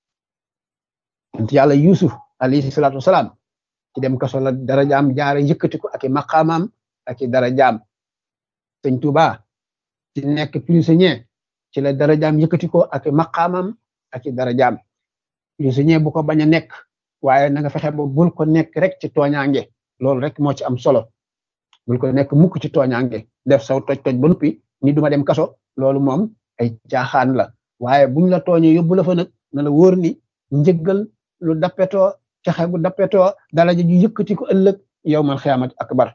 ent yàlla yusuf alayhi salaatu wasalaam ci dem kaso la darajaam jaare yëkkati ko ak i maqaamaam ak i darajaam sëñ Tuuba ci nekk prisonnier ci la darajaam yëkkati ko ak i maqaamaam ak i darajaam prisonnier bu ko bañ a nekk waaye na nga fexe ba bul ko nekk rek ci tooñaange loolu rek moo ci am solo bul ko nekk mukk ci tooñaange def saw toj toj ba noppi ni duma dem kaso loolu moom ay caaxaan la waaye buñ la tooñee yóbbu la fa nag na la wóor ni njëggal lu dappetoo caxe gu dappetoo daraja ju yëkkati ko ëllëg yawmal xiyaamati akbar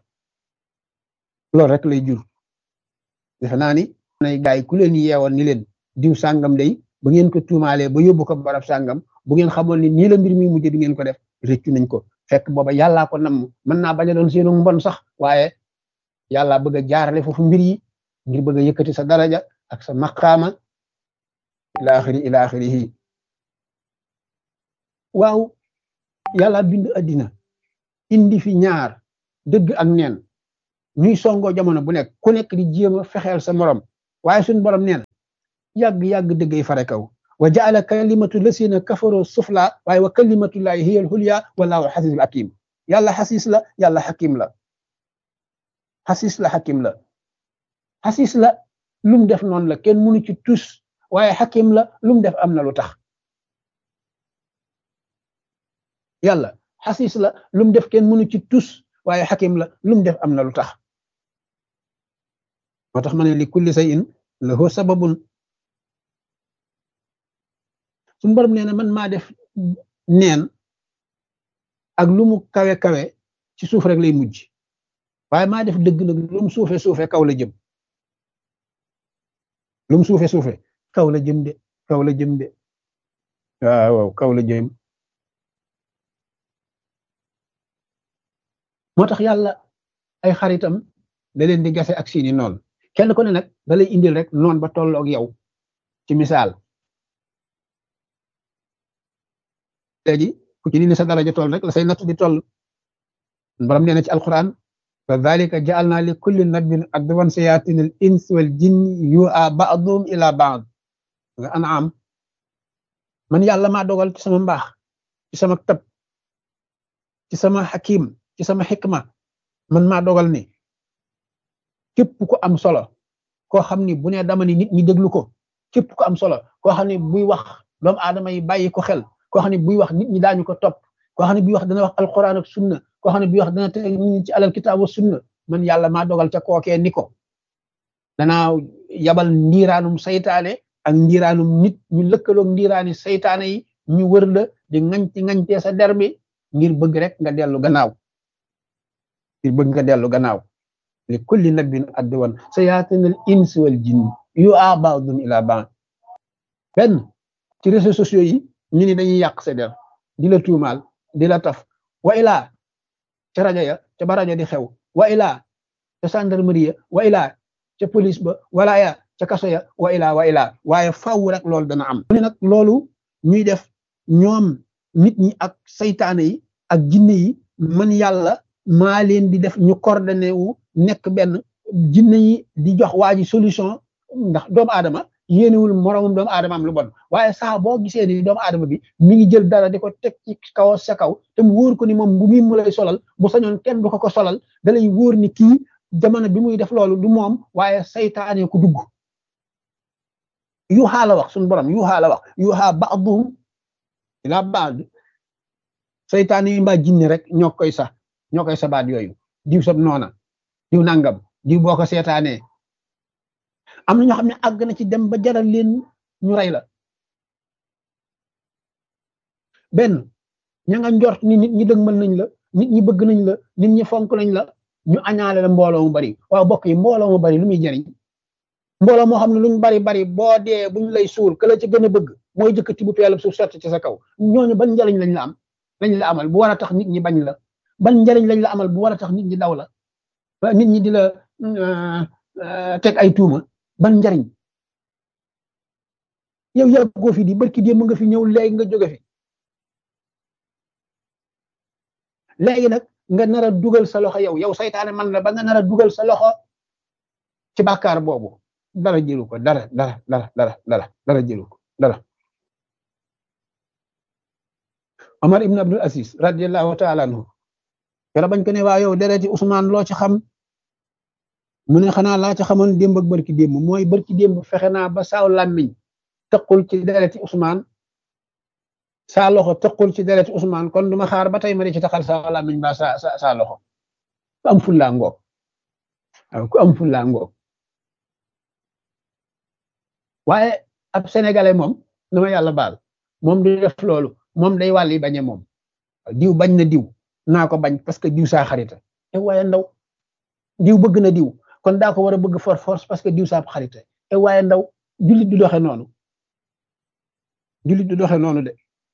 loolu rek lay jur defe naa ni nay gaay ku leen yeewoon ni leen diw sàngam day ba ngeen ko tuumaalee ba yóbbu ko barab sàngam bu ngeen xamoon ni nii la mbir mi mujj di ngeen ko def rëccu nañ ko fekk booba yàllaa ko namm mën naa bañ a doon seenu mbon sax waaye yàlla bëgg a jaarale foofu mbir yi ngir bëgg a yëkkati sa daraja ak sa maqaama ila axiri ila axirihi waaw yàlla bind addina indi fi ñaar dëgg ak neen ñuy songoo jamono bu nekk ku nekk di jéem a fexeel sa morom waaye suñu borom nee na yàgg-yàgg dëggay fare kaw wa jaala kalimatu lasina kafaru sufla waaye wa kalimatullahi hiya al hulya wallahu xasisul hakim yàlla xasis la yàlla xakim la xasis la xakim la xasis la lum def noonu la kenn mënu ci tus waaye xakim la lum def am na lu tax yàlla xasis la lum def kenn mënu ci tus waaye xakim la lum def am na lu tax moo tax ma ne li kulli shay'in lahu sababun suñu borom nee na man maa def neen ak lu mu kawe kawe ci suuf rek lay mujj waaye maa def dëgg nag lu mu suufe suufe kaw la jëm lu mu suufe suufe kaw la jëm de kaw la jëm de waaw waaw kaw la jëm moo tax yàlla ay xaritam da leen di gase ak seeni noon kenn ko ne nag da lay indil rek noon ba tolloog yow ci misaal léegi ku ci ni sa daraja toll rek la say natt di toll borom nee na ci alquran fa dhalika ja'alna li kulli nabiyyin aduwwan shayatin al ins wal jinni yu'a ba'dhum ila ba'd nga an'am man yàlla maa dogal ci sama mbaax ci sama tab ci sama hakim ci sama xikma man maa dogal ni képp ku am solo koo xam ni bu ne dama ni nit ñi déglu ko képp ku am solo koo xam ni buy wax doomu aadama yi bàyyi ko xel koo xam ne buy wax nit ñi daañu ko topp koo xam ne buy wax dana wax alquran ak sunna koo xam ne buy wax dana teg nit ñi ci alal kitaab wa sunna man yàlla maa dogal ca kookee ni ko danaa yabal ndiiraanum saytaane ak ndiiraanum nit ñu lëkkaloog ndiiraani saytaane yi ñu wër la di ŋañti ŋañtee sa der bi ngir bëgg rek nga dellu gannaaw ngir bëgg nga dellu gannaaw li kulli nabin adduwan sayaatinal ins wal jinn yu'a ba'dhum ila ba'd benn ci réseaux sociaux yi ñu ni dañuy yàq sa der di la tuumaal di la taf wa ilaa ca rajo ya ca ba rajo di xew wa ilaa ca gendarmerie wa ilaa ca police ba wala ya ca kaso ya wa ilaa wa ilaa waaye faw rek loolu dana am ne nag loolu ñuy def ñoom nit ñi ak saytaane yi ak jinne yi man yàlla maa leen di def ñu coordonné wu nekk benn jinne yi di jox waa ji solution ndax doomu aadama yéenewul moromum doomu aadama am lu bon waaye saa boo gisee ni doomu aadama bi mi ngi jël dara di ko teg ci kaw sa kaw te mu wóor ko ni moom bu muy mu lay solal bu sañoon kenn du ko ko solal da lay wóor ni kii jamono bi muy def loolu du moom waaye saytaane ko dugg yuuxaa la wax suñu borom yuuxaa la wax yuuxaa ba'duhum ila ba'd saytaane yi mbaa jinne rek ñoo koy sax ñoo koy sa baat yooyu diw sab noona diw nangam diw boo ko seetaanee am na ñoo xam ne àgg na ci dem ba jaral leen ñu rey la benn ña nga njort ni nit ñi dëgmal nañ la nit ñi bëgg nañ la nit ñi fonk nañ la ñu añaale la mbooloo mu bari waaw bokk yi mbooloo mu bari lu muy jariñ mbooloo moo xam ne luñ bari bari boo dee buñ lay suul ka la ci gën a bëgg mooy jëkkati bu peelab suuf sotti ci sa kaw ñooñu ban njariñ lañ la am lañ la amal bu war a tax nit ñi bañ la ban njariñ lañ la amal bu war a tax nit ñi daw la nit ñi di la teg ay tuuma ban njariñ yow yàggoo fi di barki démb nga fi ñëw léegi nga jóge fi léegi nag nga nar a dugal sa loxo yow yow saytaane man la ba nga nar a dugal sa loxo ci bàkkaar boobu dara jëlu ko dara dara dara dara dara dara jëlu ko dara Omar ibn Abdul Aziz radiyallahu ta'ala anhu yàlla bañ ko ne waa yow dereti Ousmane loo ci xam mu ne xanaa laa ci xamoon démb ak barki démb mooy barki démb fexe naa ba saaw làmmiñ tëqul ci dereti Ousmane saa loxo tëqul ci dereti Ousmane kon duma xaar ba tey ma di ci taxal saaw làmmiñ ba sa sa saa loxo ku am fullaa ngoog waaw ku am fullaa ngoog waaye ab sénégalais moom dama yàlla baal moom du def loolu moom day wàlli bañe moom diw bañ na diw naa ko bañ parce que diw saa xarita e waaye ndaw diw bëgg na diw kon daa ko war a bëgg for force parce que diw saa xarita e waaye ndaw jullit du doxe noonu jullit du doxe noonu de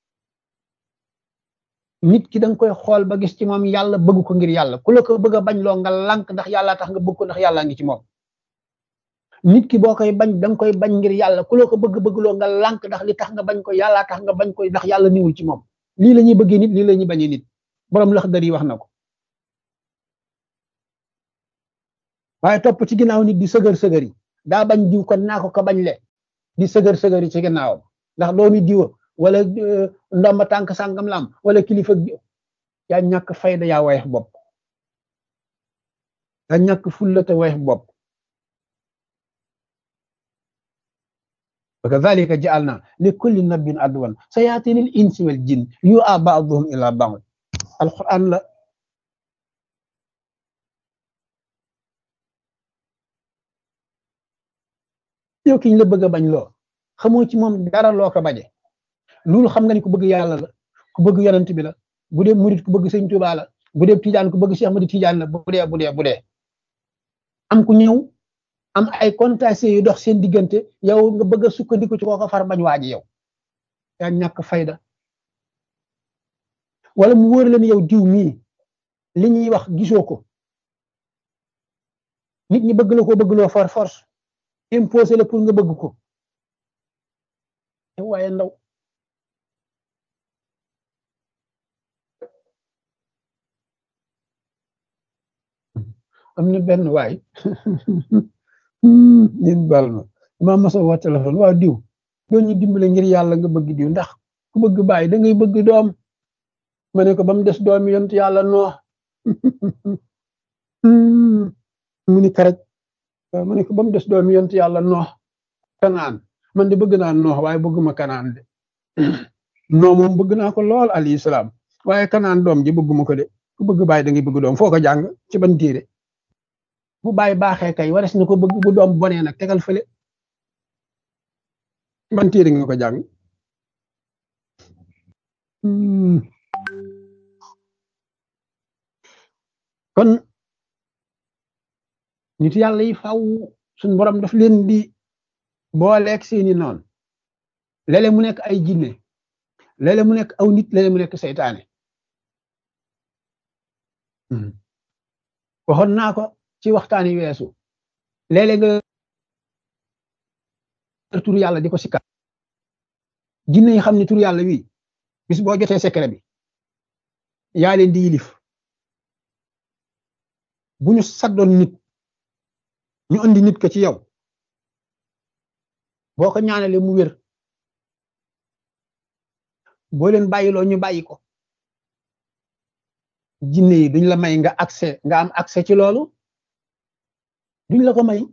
nit ki danga koy xool ba gis ci moom yàlla bëgg ko ngir yàlla ku la ko bëgg a bañ loo nga lànk ndax yàlla tax nga bëgg ko ndax yàlla ngi ci moom nit ki boo koy bañ danga koy bañ ngir yàlla ku la ko bëgg bëgg loo nga lànk ndax li tax nga bañ ko yàlla tax nga bañ ko ndax yàlla niwul ci moom lii la ñuy bëggee nit lii la ñuy bañee nit borom Laxdari wax na ko waaye topp ci ginnaaw nit di sëgër sëgër yi daa bañ diw kon naa ko ko bañ le di sëgër sëgër yi ci gannaawam ndax doomi diwa wala ndomba tànk sàngam lam wala kilifa yaa ñàkk fayda yaa woyof bopp yaa ñàkk fulla te woyof bopp wa kadhalika ja'alna li kulli nabiyyin aduwan sayatinil insi wal jinn yu'a ba'duhum ila ba'd alquran la yow kiñ la bëgg a bañ loo xamoo ci moom dara loo ko bañe loolu xam nga ni ku bëgg yàlla la ku bëgg yonent bi la bu dee murit ku bëgg sëñ Tuubaa la bu dee tijaan ku bëgg Cheikh Ahmadu Tijaan la bu dee bu dee bu dee am ku ñëw am ay contacts yu dox seen diggante yow nga bëgg a sukkandiku ci kooko far bañ waaji yow yaa ñàkk fayda wala mu wóor leen yow diw mii li ñuy wax gisoo ko nit ñi bëgg la ko bëgg loo for force imposé la pour nga bëgg ko waaye ndaw am na benn waay ñun baal ma maa mos a woo téléphone waaw diw doo ñu dimbale ngir yàlla nga bëgg diw ndax ku bëgg bàyyi da ngay bëgg doom ma ne ko ba mu des doom yonent yàlla noox mu ni karaj ma ne ko ba mu des doom yonent yàlla noox kanaan man de bëgg naa noox waaye bëgguma kanaan de noo moom bëgg naa ko lool alayhi salaam waaye kanaan doom ji bëgguma ko de ku bëgg bàyyi da ngay bëgg doom foo ko jàng ci ban téere bu bàyyi baaxee kay wares na ko bëgg bu doom bonee nag tegal fële ban téere nga ko jàng kon nit yàlla yi faw suñ borom daf leen di booleeg seeni noon léeg-léeg mu nekk ay jinne léeg-léeg mu nekk aw nit léeg-léeg mu nekk seytaane waxoon naa ko ci waxtaani weesu léeg-léeg nga tur yàlla di ko sikka jinne yi xam ne tur yàlla wi bis boo jotee secret bi yaa leen di yilif bu ñu saddoon nit ñu andi nit ko ci yow boo ko ñaanalee mu wér boo leen bàyyiloo ñu bàyyi ko jinne yi duñ la may nga accès nga am accès ci loolu duñ la ko may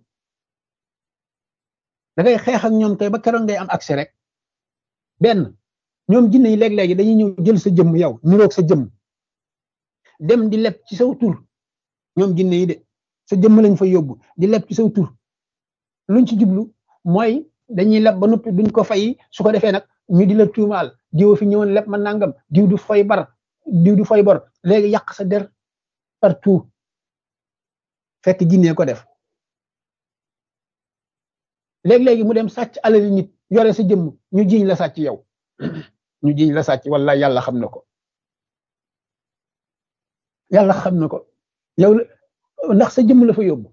da ngay xeex ak ñoom tey ba keroog ngay am accès rek benn ñoom jinne yi léeg-léegi dañuy ñëw jël sa jëmm yow niroog sa jëmm dem di leb ci saw tur ñoom jinne yi de sa jëmm lañ fa yóbbu di leb ci saw tur luñ ci jublu mooy dañuy leb ba noppi duñ ko fay su ko defee nag ñu di la tuumaal diw fi ñëwoon leb ma nangam diw du fay bar diw du fay bor léegi yàq sa der partout fekk jinne ko def léeg-léegi mu dem sàcc alali nit yore sa jëmm ñu jiñ la sàcc yow ñu jiñ la sàcc wala yàlla xam na ko yàlla xam na ko yow ndax sa jëmm la fa yóbbu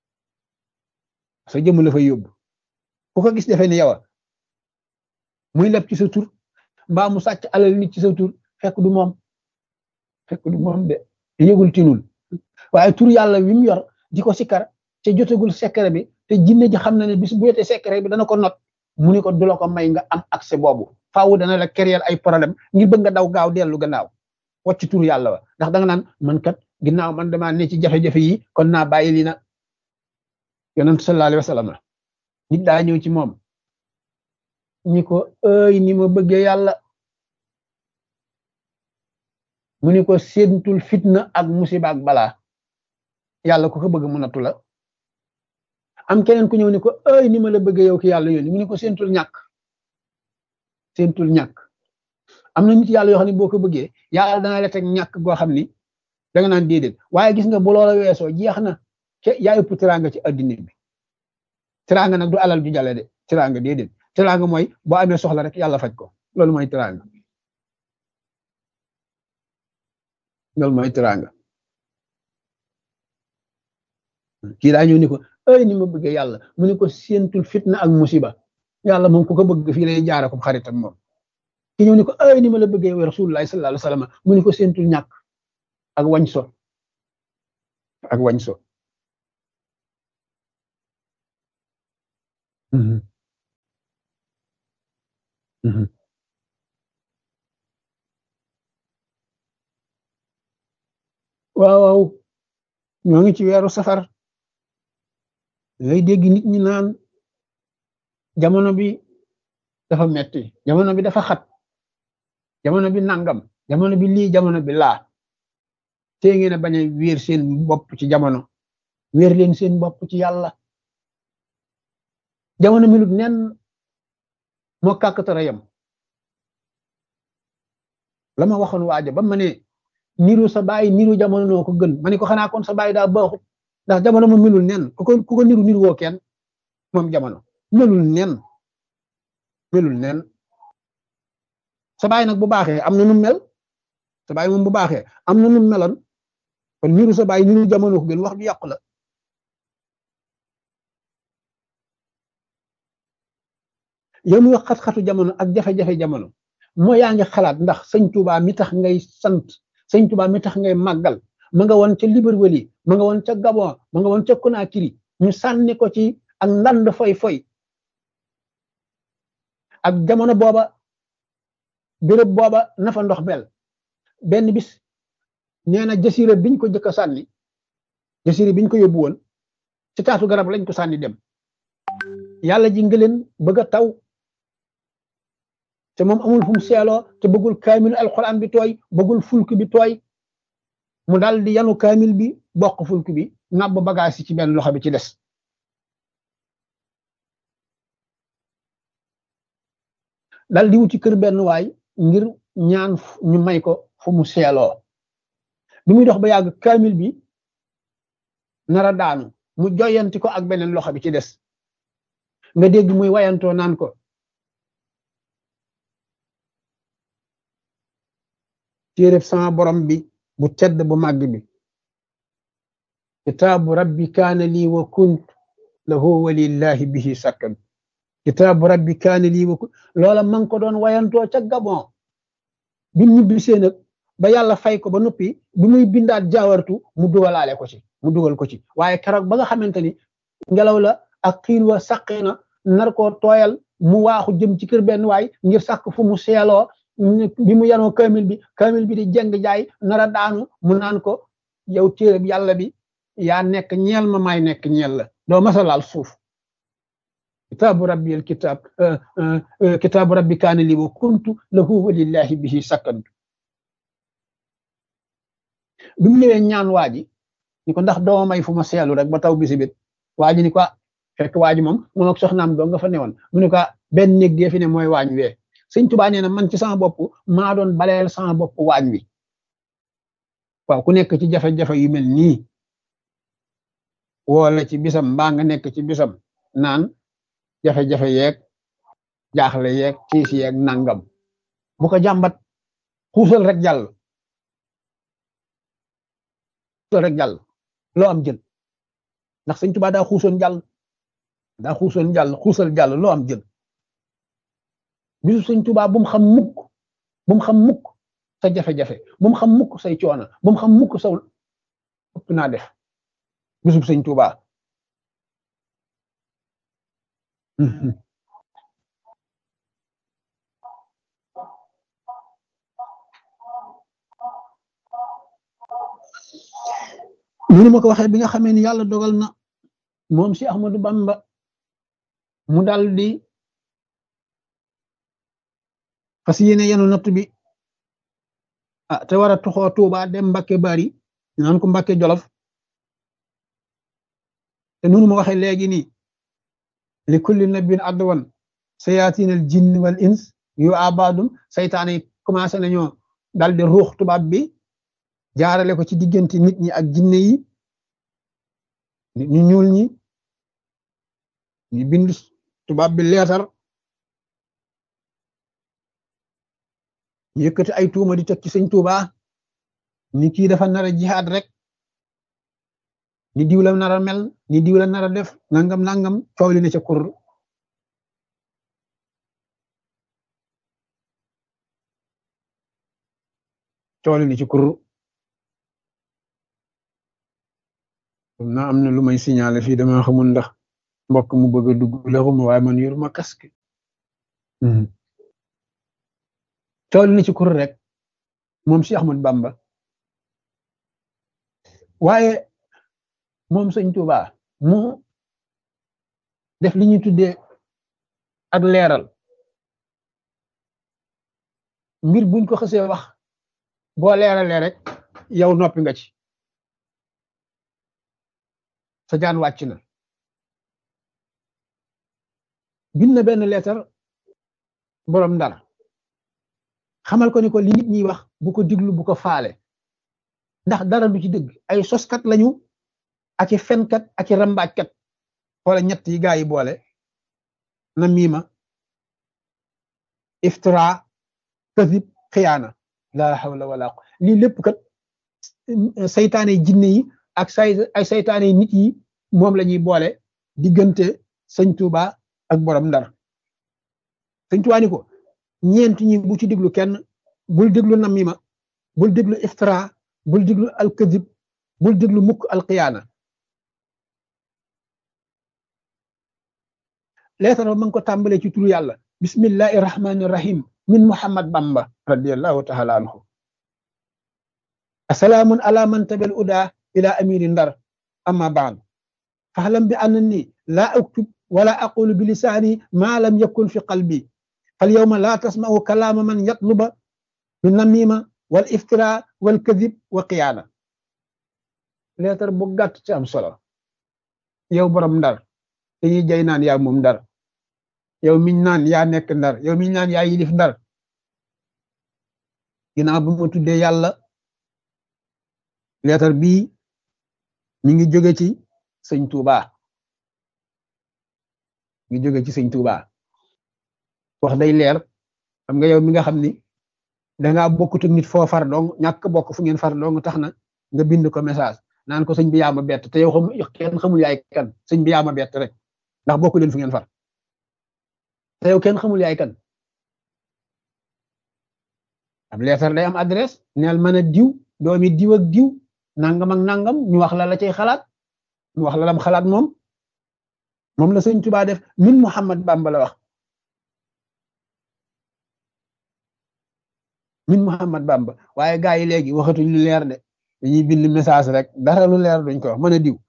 sa jëmm la fa yóbbu ku ko gis defee ni yow muy leb ci sa tur mbaa mu sàcc alali nit ci sa tur fekk du moom fekk du moom de yëgul tinul waaye tur yàlla wi mu yor di ko sikkar te jotagul secret bi te jinne ji xam na ne bis bu yotee secret bi dana ko not mu ni ko du la ko may nga am accès boobu faawu dana la créer ay problème ngir bëgg nga daw gaaw dellu gannaaw wacc tur yàlla wa ndax da nga naan man kat ginnaaw man damaa ne ci jafe-jafe yi kon naa bàyyi lii na yonent sallallahu alayhi wa sallam nit daa ñëw ci moom ñi ko ëy ni ma bëggee yàlla mu ni ko séentul fitna ak musiba ak balaa yàlla ku ko bëgg mu nattu la am keneen ku ñëw ni ko ëy ni ma la bëggee yow ki yàlla yónni mu ni ko séentul ñàkk séentul ñàkk am na nit yàlla yoo xam ne boo ko bëggee yàlla dana la teg ñàkk goo xam ni da nga naan déedéet waaye gis nga bu loola weesoo jeex na ke yaa ëpp teraanga ci addina bi teraanga nag du alal ju jàlle de teraanga déedéet teraanga mooy boo amee soxla rek yàlla faj ko loolu mooy teraanga loolu mooy teraanga kii daa ñëw ni ko ay ni ma bëggee yàlla mu ni ko séentul fitna ak musiba yàlla moom ku ko bëgg fii lay jaara ko xaritam moom ki ñëw ni ko ay ni ma la bëggee rasulullah sallallahu alayhi wasallam mu ni ko séentul ñàkk ak wañ so ak wañ so waaw waaw ñoo ngi ci weeru safar ngay dégg nit ñi naan jamono bi dafa metti jamono bi dafa xat jamono bi nangam jamono bi lii jamono bi laa tee ngeen a bañ a wéer seen bopp ci jamono wéer leen seen bopp ci yàlla jamono milut nen moo kàkkatara yam la ma waxoon waaja ba ma ne niru sa baay niru jamono noo ko gën ma ne ko xanaa kon sa baay daa baaxut ndax jamono mu melul nen ku ko ku ko niru niru woo kenn moom jamono melul nen melul nen sa baay nag bu baaxee am na nu mel sa baay moom bu baaxee am na nu meloon kon niru sa baay niru jamono ko gën wax ju yàqu la yow muy xat-xatu jamono ak jafe-jafe jamono moo yaa ngi xalaat ndax sëñ Tuubaa mi tax ngay sant sëñ Tuubaa mi tax ngay màggal ma nga woon ca Libreville ma nga woon ca Gabon ma nga woon ca Conakry ñu sànni ko ci ak ndand foy foy ak jamono booba béréb booba nafa ndox mel benn bis nee na jasira biñ ko jëkk a sànni jasira biñ ko yóbbu woon ci taatu garab lañ ko sànni dem yàlla ji nga leen bëgg a taw te moom amul fu mu seeloo te bëggul kaamil alquran bi tooy bëggul fulk bi tooy mu dal di yanu kaamil bi bokk fulk bi nàbb bagage yi ci benn loxo bi ci des dal di wuti kër benn waay ngir ñaan ñu may ko fu mu seeloo bi muy dox ba yàgg kaamil bi nara daanu mu joyanti ko ak beneen loxo bi ci des nga dégg muy wayantoo naan ko téereb sama borom bi bu tedd bu màgg bi kitaabu rabbi kaana lii wa kunt lahu walillahi bihi sakkan kitaabu rabbi kaana lii wa kunt loola ma ngi ko doon wayantoo ca Gabon bi ñibbisee nag ba yàlla fay ko ba noppi bi muy bindaat jaawartu mu dugalaale ko ci mu dugal ko ci waaye keroog ba nga xamante ni ngelaw la ak xiin wa saqee na nar koo tooyal mu waaxu jëm ci kër benn waay ngir sàkk fu mu seeloo bi mu yanoo kaamil bi kaamil bi di jeng jaay nara daanu mu naan ko yow téereb yàlla bi yaa nekk ñeel ma maay nekk ñeel la doo masalaal suuf kitaabu rabbi al kitaab kitaabu rabbi kaana li wa kuntu lahu walillahi bihi sakkantu bi mu ñëwee ñaan waa ji ni ko ndax doo may fu ma seelu rek ba taw bisi bit waa ji ni ko fekk waa ji moom moom ak soxnaam doo nga fa newoon mu ne ko benn néeg dee fi ne mooy waañ wee sëñ Tuubaa nee na man ci sama bopp maa doon baleel sama bopp waañ wi waaw ku nekk ci jafe-jafe yu mel nii woola ci bisam mbaa nga nekk ci bisam naan jafe-jafe yeeg jaaxle yeeg tiis yeeg nangam bu ko jàmbat xuusal rek jàll xuusal rek jàll loo am jël ndax sëñ Tuubaa daa xuusoon jàll daa xuusoon jàll xuusal jàll loo am jël bisu sëñ Tuubaa bu mu xam mukk bu mu xam mukk sa jafe-jafe bu mu xam mukk say coono bu mu xam mukk saw ëpp naa def bisu sëñ Tuubaa mënu ma ko waxee bi nga xamee ni yàlla dogal na moom si Ahmadou Bamba mu dal di fas yéene yenu natt bi ah te war a tuxoo Tuuba dem Mbàkke Bari naan ko Mbàkke Jolof te nunu ma waxee léegi nii li kulli nabin adwan sayaatin al jinn wal ins yu abadum saytaane yi commencé nañoo dal di ruux tubaab bi jaarale ko ci diggante nit ñi ak jinne yi nit ñu ñuul ñi ñu bind tubaab bi leetar ñu yëkkati ay tuuma di teg ci sëñ Tuuba ni kii dafa nar a jihaad rek ni diw la nar a mel ni diw la nar a def nangam nangam coow li ne ca kur coow li ne ci kur na am na lu may signaler fii dama xamul ndax mbokk mu bëgg a dugg la xuma waaye man yoruma casque tool ni ci kur rek moom Cheikh Ahmad Bamba waaye moom sëñ Tuuba mu def li ñuy tuddee ak leeral mbir buñ ko xësee wax boo leeralee rek yow noppi nga ci sa jaan wàcc na bind na benn leetar borom Ndar xamal ko ni ko li nit ñi wax bu ko diglu bu ko faale ndax dara du ci dëgg ay soskat lañu ak i fenkat ak i rambaajkat wala ñett yi gaa yi boole na miima iftira kasib xiyaana laa hawla wala quwwata lii lépp kat saytaane jinne yi ak say ay saytaane nit yi moom la ñuy boole diggante sëñ Tuuba ak borom Ndar sëñ Tuuba ni ko ñeent ñi bu ci déglu kenn bul déglu namima bul déglu iftira bul déglu alkazib bul déglu mukk alqiyaana leetar ba ma ngi ko tàmbalee ci turu yàlla bismillahi rahmani rahim min muhammad bamba radiallahu taala anhu asalaamun ala man tabel uda ila amiri ndar amma baad faxlam bi annani laa aktub wala aqulu bi lisaani ma lam yakun fi qalbi fal yawma laa tasma'u kalaama man yatluba bi namima wal iftira wal kadib wa qiyaana leetar bu gàtt ci am solo yow borom ndar dañuy jay naan yaa moom ndar yow miñ naan yaa nekk ndar yow miñ naan yaa yilif ndar ginnaaw bu ma tuddee yàlla leetar bii mi ngi jóge ci sëñ Tuuba mi ngi jóge ci sëñ Tuuba wax day leer xam nga yow mi nga xam ni dangaa bokkut ak nit foo far dong ñàkk bokk fu ngeen far dong tax na nga bind ko message naan ko sëñ bi yaa ma bett te yow xam kenn xamul yaay kan sëñ bi yaa ma bett rek ndax bokku leen fu ngeen far te yow kenn xamul yaay kan ab leetar day am adresse neel mën a diw doomi diw ak diw nangam ak nangam ñu wax la la cay xalaat ñu wax la lam xalaat moom moom la sëñ Tuubaa def min Muhammad Bamba la wax min Muhammad Bamba waaye gaa yi léegi waxatuñ lu leer de dañuy bind message rek dara lu leer duñ ko wax mën a diw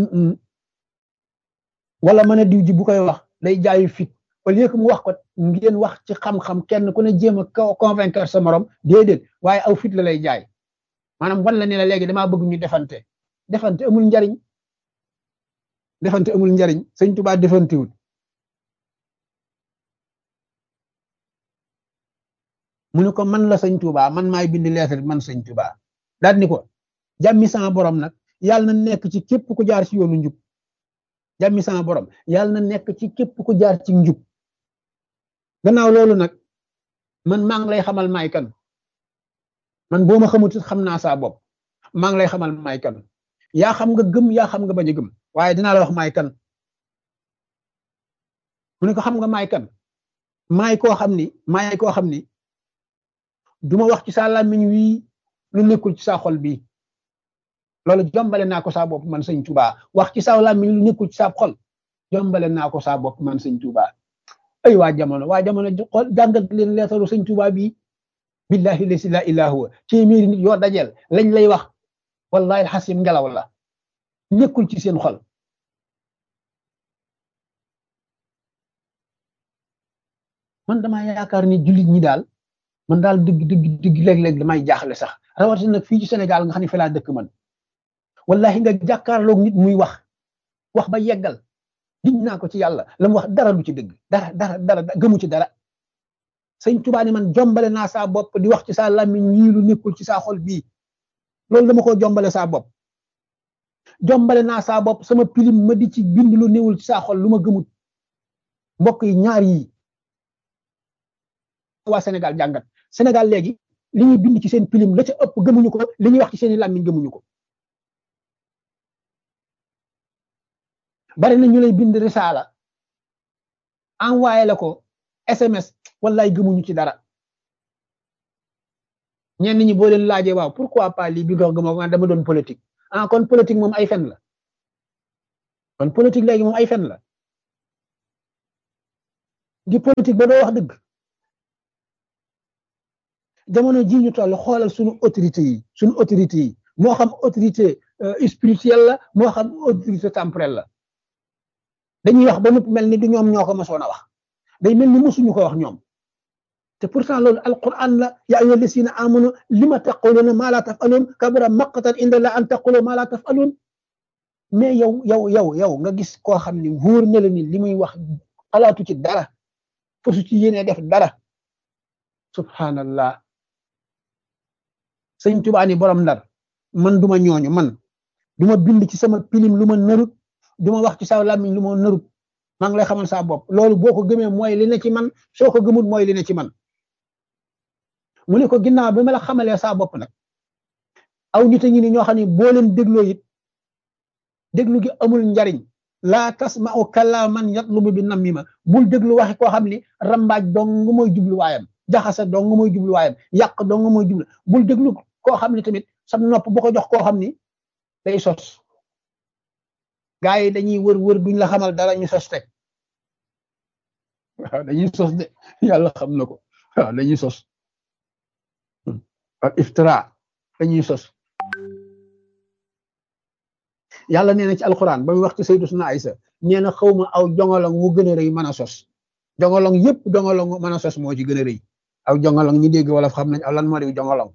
wala mën a diw ji bu koy wax day jaayu fit au lieu que mu wax ko ngeen wax ci xam-xam kenn ku ne jéem a convaincre sa morom déedéet waaye aw fit la lay jaay maanaam wan la ne la léegi damaa bëgg ñu defante defante amul njariñ defante amul njariñ sëñ Tuubaa defantewul mu ne ko man la sëñ Tuubaa man maay bind lettre man sëñ Tuubaa daal ni ko jàmmi sama borom nag yàlla na nekk ci képp ku jaar ci yoonu njub jàmmi sama borom yàlla na nekk ci képp ku jaar ci njub gannaaw loolu nag man maa ngi lay xamal maay kan man boo ma xamut xam naa saa bopp maa ngi lay xamal maay kan yaa xam nga gëm yaa xam nga bañ a gëm waaye dinaa la wax maay kan mu ne ko xam nga maay kan maay koo xam ni maay koo xam ni duma wax ci sa làmmiñ wii lu nekkul ci sa xol bii loolu jombale naa ko saa bopp man sëñ Tuubaa wax ci sa làmmiñ lu nekkul ci sa xol jombale naa ko saa bopp man sëñ Tuubaa ay waa jamono waa jamono xool jàngat leen leetaru sëñ Tuubaa bii billahi lasi la ilaha huwa ci miiri nit yoo dajeel lañ lay wax wallahi xasim ngelaw la nekkul ci seen xol man damaa yaakaar ni jullit ñi daal man daal dëgg dëgg dëgg léeg-léeg damay jaaxle sax rawatina nag fii ci Sénégal nga xam ne fi laa dëkk man wallahi nga jàkkaarloog nit muy wax wax ba yeggal diñ naa ko ci yàlla la mu wax dara du ci dëgg dara dara dara gëmu ci dara sëñ Tuubaa ni man jombale naa saa bopp di wax ci saa làmmiñ yii lu nekkul ci saa xol bii loolu dama ko jombale saa bopp jombale naa saa bopp sama pilim ma di ci bind lu néewul ci saa xol lu ma gëmut mbokk yi ñaar yi waa Sénégal jàngat Sénégal léegi li ñuy bind ci seen pilim la ca ëpp gëmuñu ko li ñuy wax ci seeni làmmiñ gëmuñu ko bari na ñu lay bind risaala envoyé la ko S M S wallaay gëmuñu ci dara ñenn ñi boo leen laajee waaw pourquoi pas lii bi nga gëmoo ko dama doon politique ah kon politique moom ay fen la kon politique léegi moom ay fen la di politique ba doo wax dëgg jamono ji ñu toll xoolal suñu autorité yi suñu autorité yi moo xam autorité spirituelle la moo xam autorité temporelle la dañuy wax ba noppi mel ni du ñoom ñoo ko mosoon a wax day mel ni mosuñu ko wax ñoom te pourtant loolu alquran la yaa ayyuha llazina amanu lima taquluna ma la taf'alun kabura maqtan inda la an taqulu ma la taf'alun mais yow yow yow yow nga gis koo xam ni wóor na la ni li muy wax xalaatu ci dara fasu ci yéene def dara subhanallah sëñ Tuubaa ni borom Ndar man duma ñooñu man duma bind ci sama pilim lu ma narut duma wax ci sa làmmiñ lu ma narut maa ngi lay xamal saa bopp loolu boo ko gëmee mooy li ne ci man soo ko gëmut mooy li ne ci man mu ne ko ginnaaw bi ma la xamalee saa bopp nag aw nit a ngi ni ñoo xam ne boo leen dégloo it déglu gi amul njariñ laa tasma'u kalaaman yatlubu bi namima bul déglu waxi koo xam ni rambaaj dong mooy jubluwaayam jaxasa dong mooy jubluwaayam yàq dong mooy jublu bul déglu koo xam ni tamit sam nopp bu ko jox koo xam ni day sos gaa yi dañuy wër wër duñ la xamal dara ñu sos teg waaw dañuy sos de yàlla xam na ko waaw dañuy sos ak iftira dañuy sos yàlla nee na ci alquran ba muy wax ci sayyidatuna Aysa nee na xawma aw jongolong wu gën a rëy mën a sos jongolong yëpp jongolong mën a sos moo ci gën a rëy aw jongolong ñi dégg wala xam nañ aw lan moo di jongolong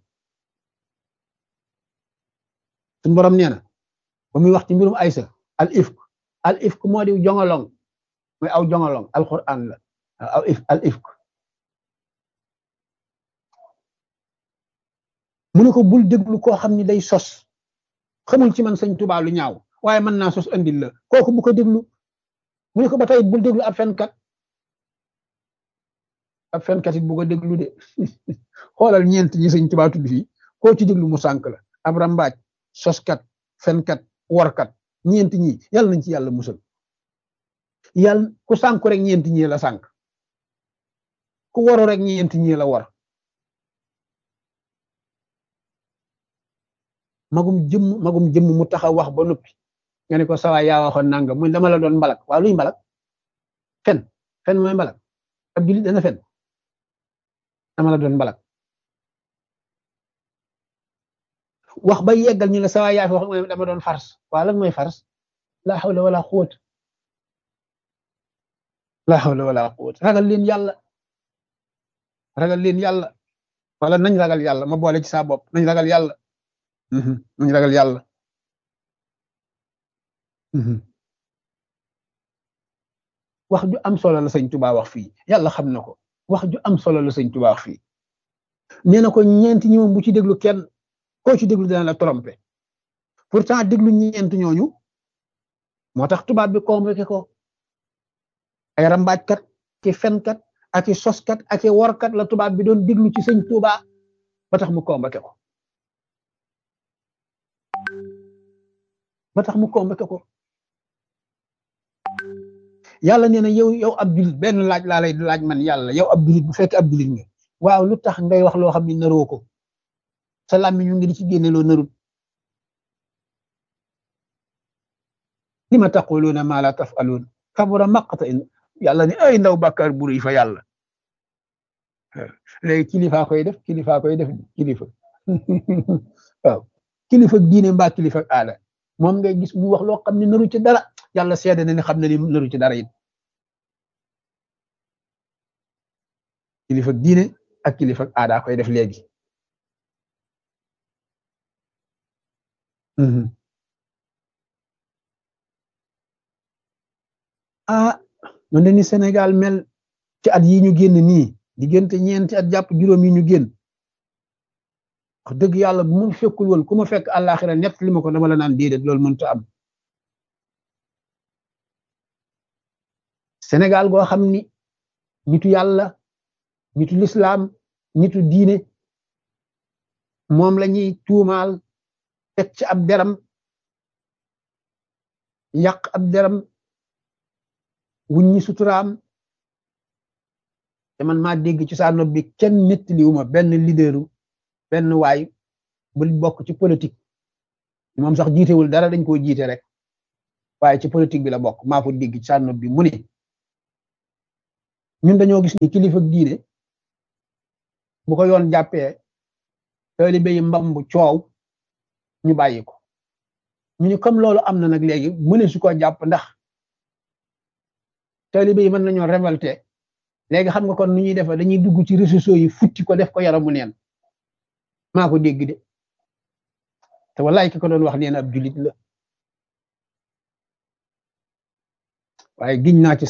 suñu borom nee na ba muy wax ci mbirum Aysa al ifk al ifk moo di jongolong mooy aw jongolong alquran la aw if al ifk mu ne ko bul déglu koo xam ni day sos xamul ci man sëñ Tuubaa lu ñaaw waaye mën naa sos andil la kooku bu ko déglu mu ne ko ba tey bul déglu ab fenkat ab fenkat it bu ko déglu de xoolal ñeent ñi sëñ Tuubaa tudd fii koo ci déglu mu sànk la ab rambaaj soskat fenkat workat ñeent ñi yàlla nañ ci yàlla musal yàlla ku sànku rek ñeent ñi la sànk ku waru rek ñeent ñi la war magum jëmm magum jëmm mu taxaw wax ba noppi nga ne ko sawaay yaa waxoon nangam muy dama la doon mbalak waaw luy mbalak fen fen mooy mbalak ab julit dana fen dama la doon mbalak wax ba yeggal ñu la sawaay yaa fi wax mooy dama doon fars waaw lan mooy fars la hawla wala quwwata la hawla wala quwwata ragal leen yàlla ragal leen yàlla wala nañ ragal yàlla ma boole ci saa bopp nañ ragal yàlla nañ ragal yàlla wax ju am solo la sëñ Tuubaa wax fii yàlla xam na ko wax ju am solo la sëñ Tuubaa wax fii nee na ko ñeent ñi moom bu ci déglu kenn koo ci déglu dana la tromper pourtant déglu ñeent ñooñu moo tax tubaab bi convoqué ko ay rambaajkat ki fenkat ak i soskat ak i workat la tubaab bi doon déglu ci sëñ Tuubaa ba tax mu convoqué ko ba tax mu convoqué ko yàlla nee na yow yow ab julit benn laaj laa lay laaj man yàlla yow ab julit bu fekk ab julit nga waaw lu tax ngay wax loo xam ne naroo ko sa làmmiñ ñu ngi di ci génne loo narut lima taquluna ma la taf'alun kabura maqtan yàlla ni ay ndaw bàkkaar bu rëy fa yàlla léegi kilifa koy def kilifa koy def kilifa waaw kilifa diine mbaa kilifa aada moom ngay gis mu wax loo xam ne naru ci dara yàlla seede na ni xam na ni naru ci dara it kilifa diine ak kilifa aada koy def léegi ah man de ni Sénégal mel ci at yi ñu génn nii diggante ñeenti at jàpp juróom yi ñu génn wax dëgg yàlla bu ma fekkul woon ku ma fekk àllaaxira ñett li ma ko dama la naan déedéet loolu mënut a am Sénégal goo xam ni nitu yàlla nitu lislaam nitu diine moom la ñuy tuumaal teg ci ab deram yàq ab deram wuññi suturaam te man maa dégg ci saa nopp bi kenn nettaliwuma benn leaderu benn waay bu bokk ci politique moom sax jiitewul dara dañ koo jiite rek waaye ci politique bi la bokk maa ko dégg ci saa nopp bi mu ne ñun dañoo gis ni kilifa diine bu ko yoon jàppee taalibe yi mbambu coow ñu bàyyi ko ñu ni comme loolu am na nag léegi mëne su ko jàpp ndax taalibe yi mën nañoo révolté léegi xam nga kon nu ñuy defe dañuy dugg ci réseaux sociaux yi futti ko def ko yaramu neen maa ko dégg de te wallaay ki ko doon wax neen ab julit la waaye giñ naa ci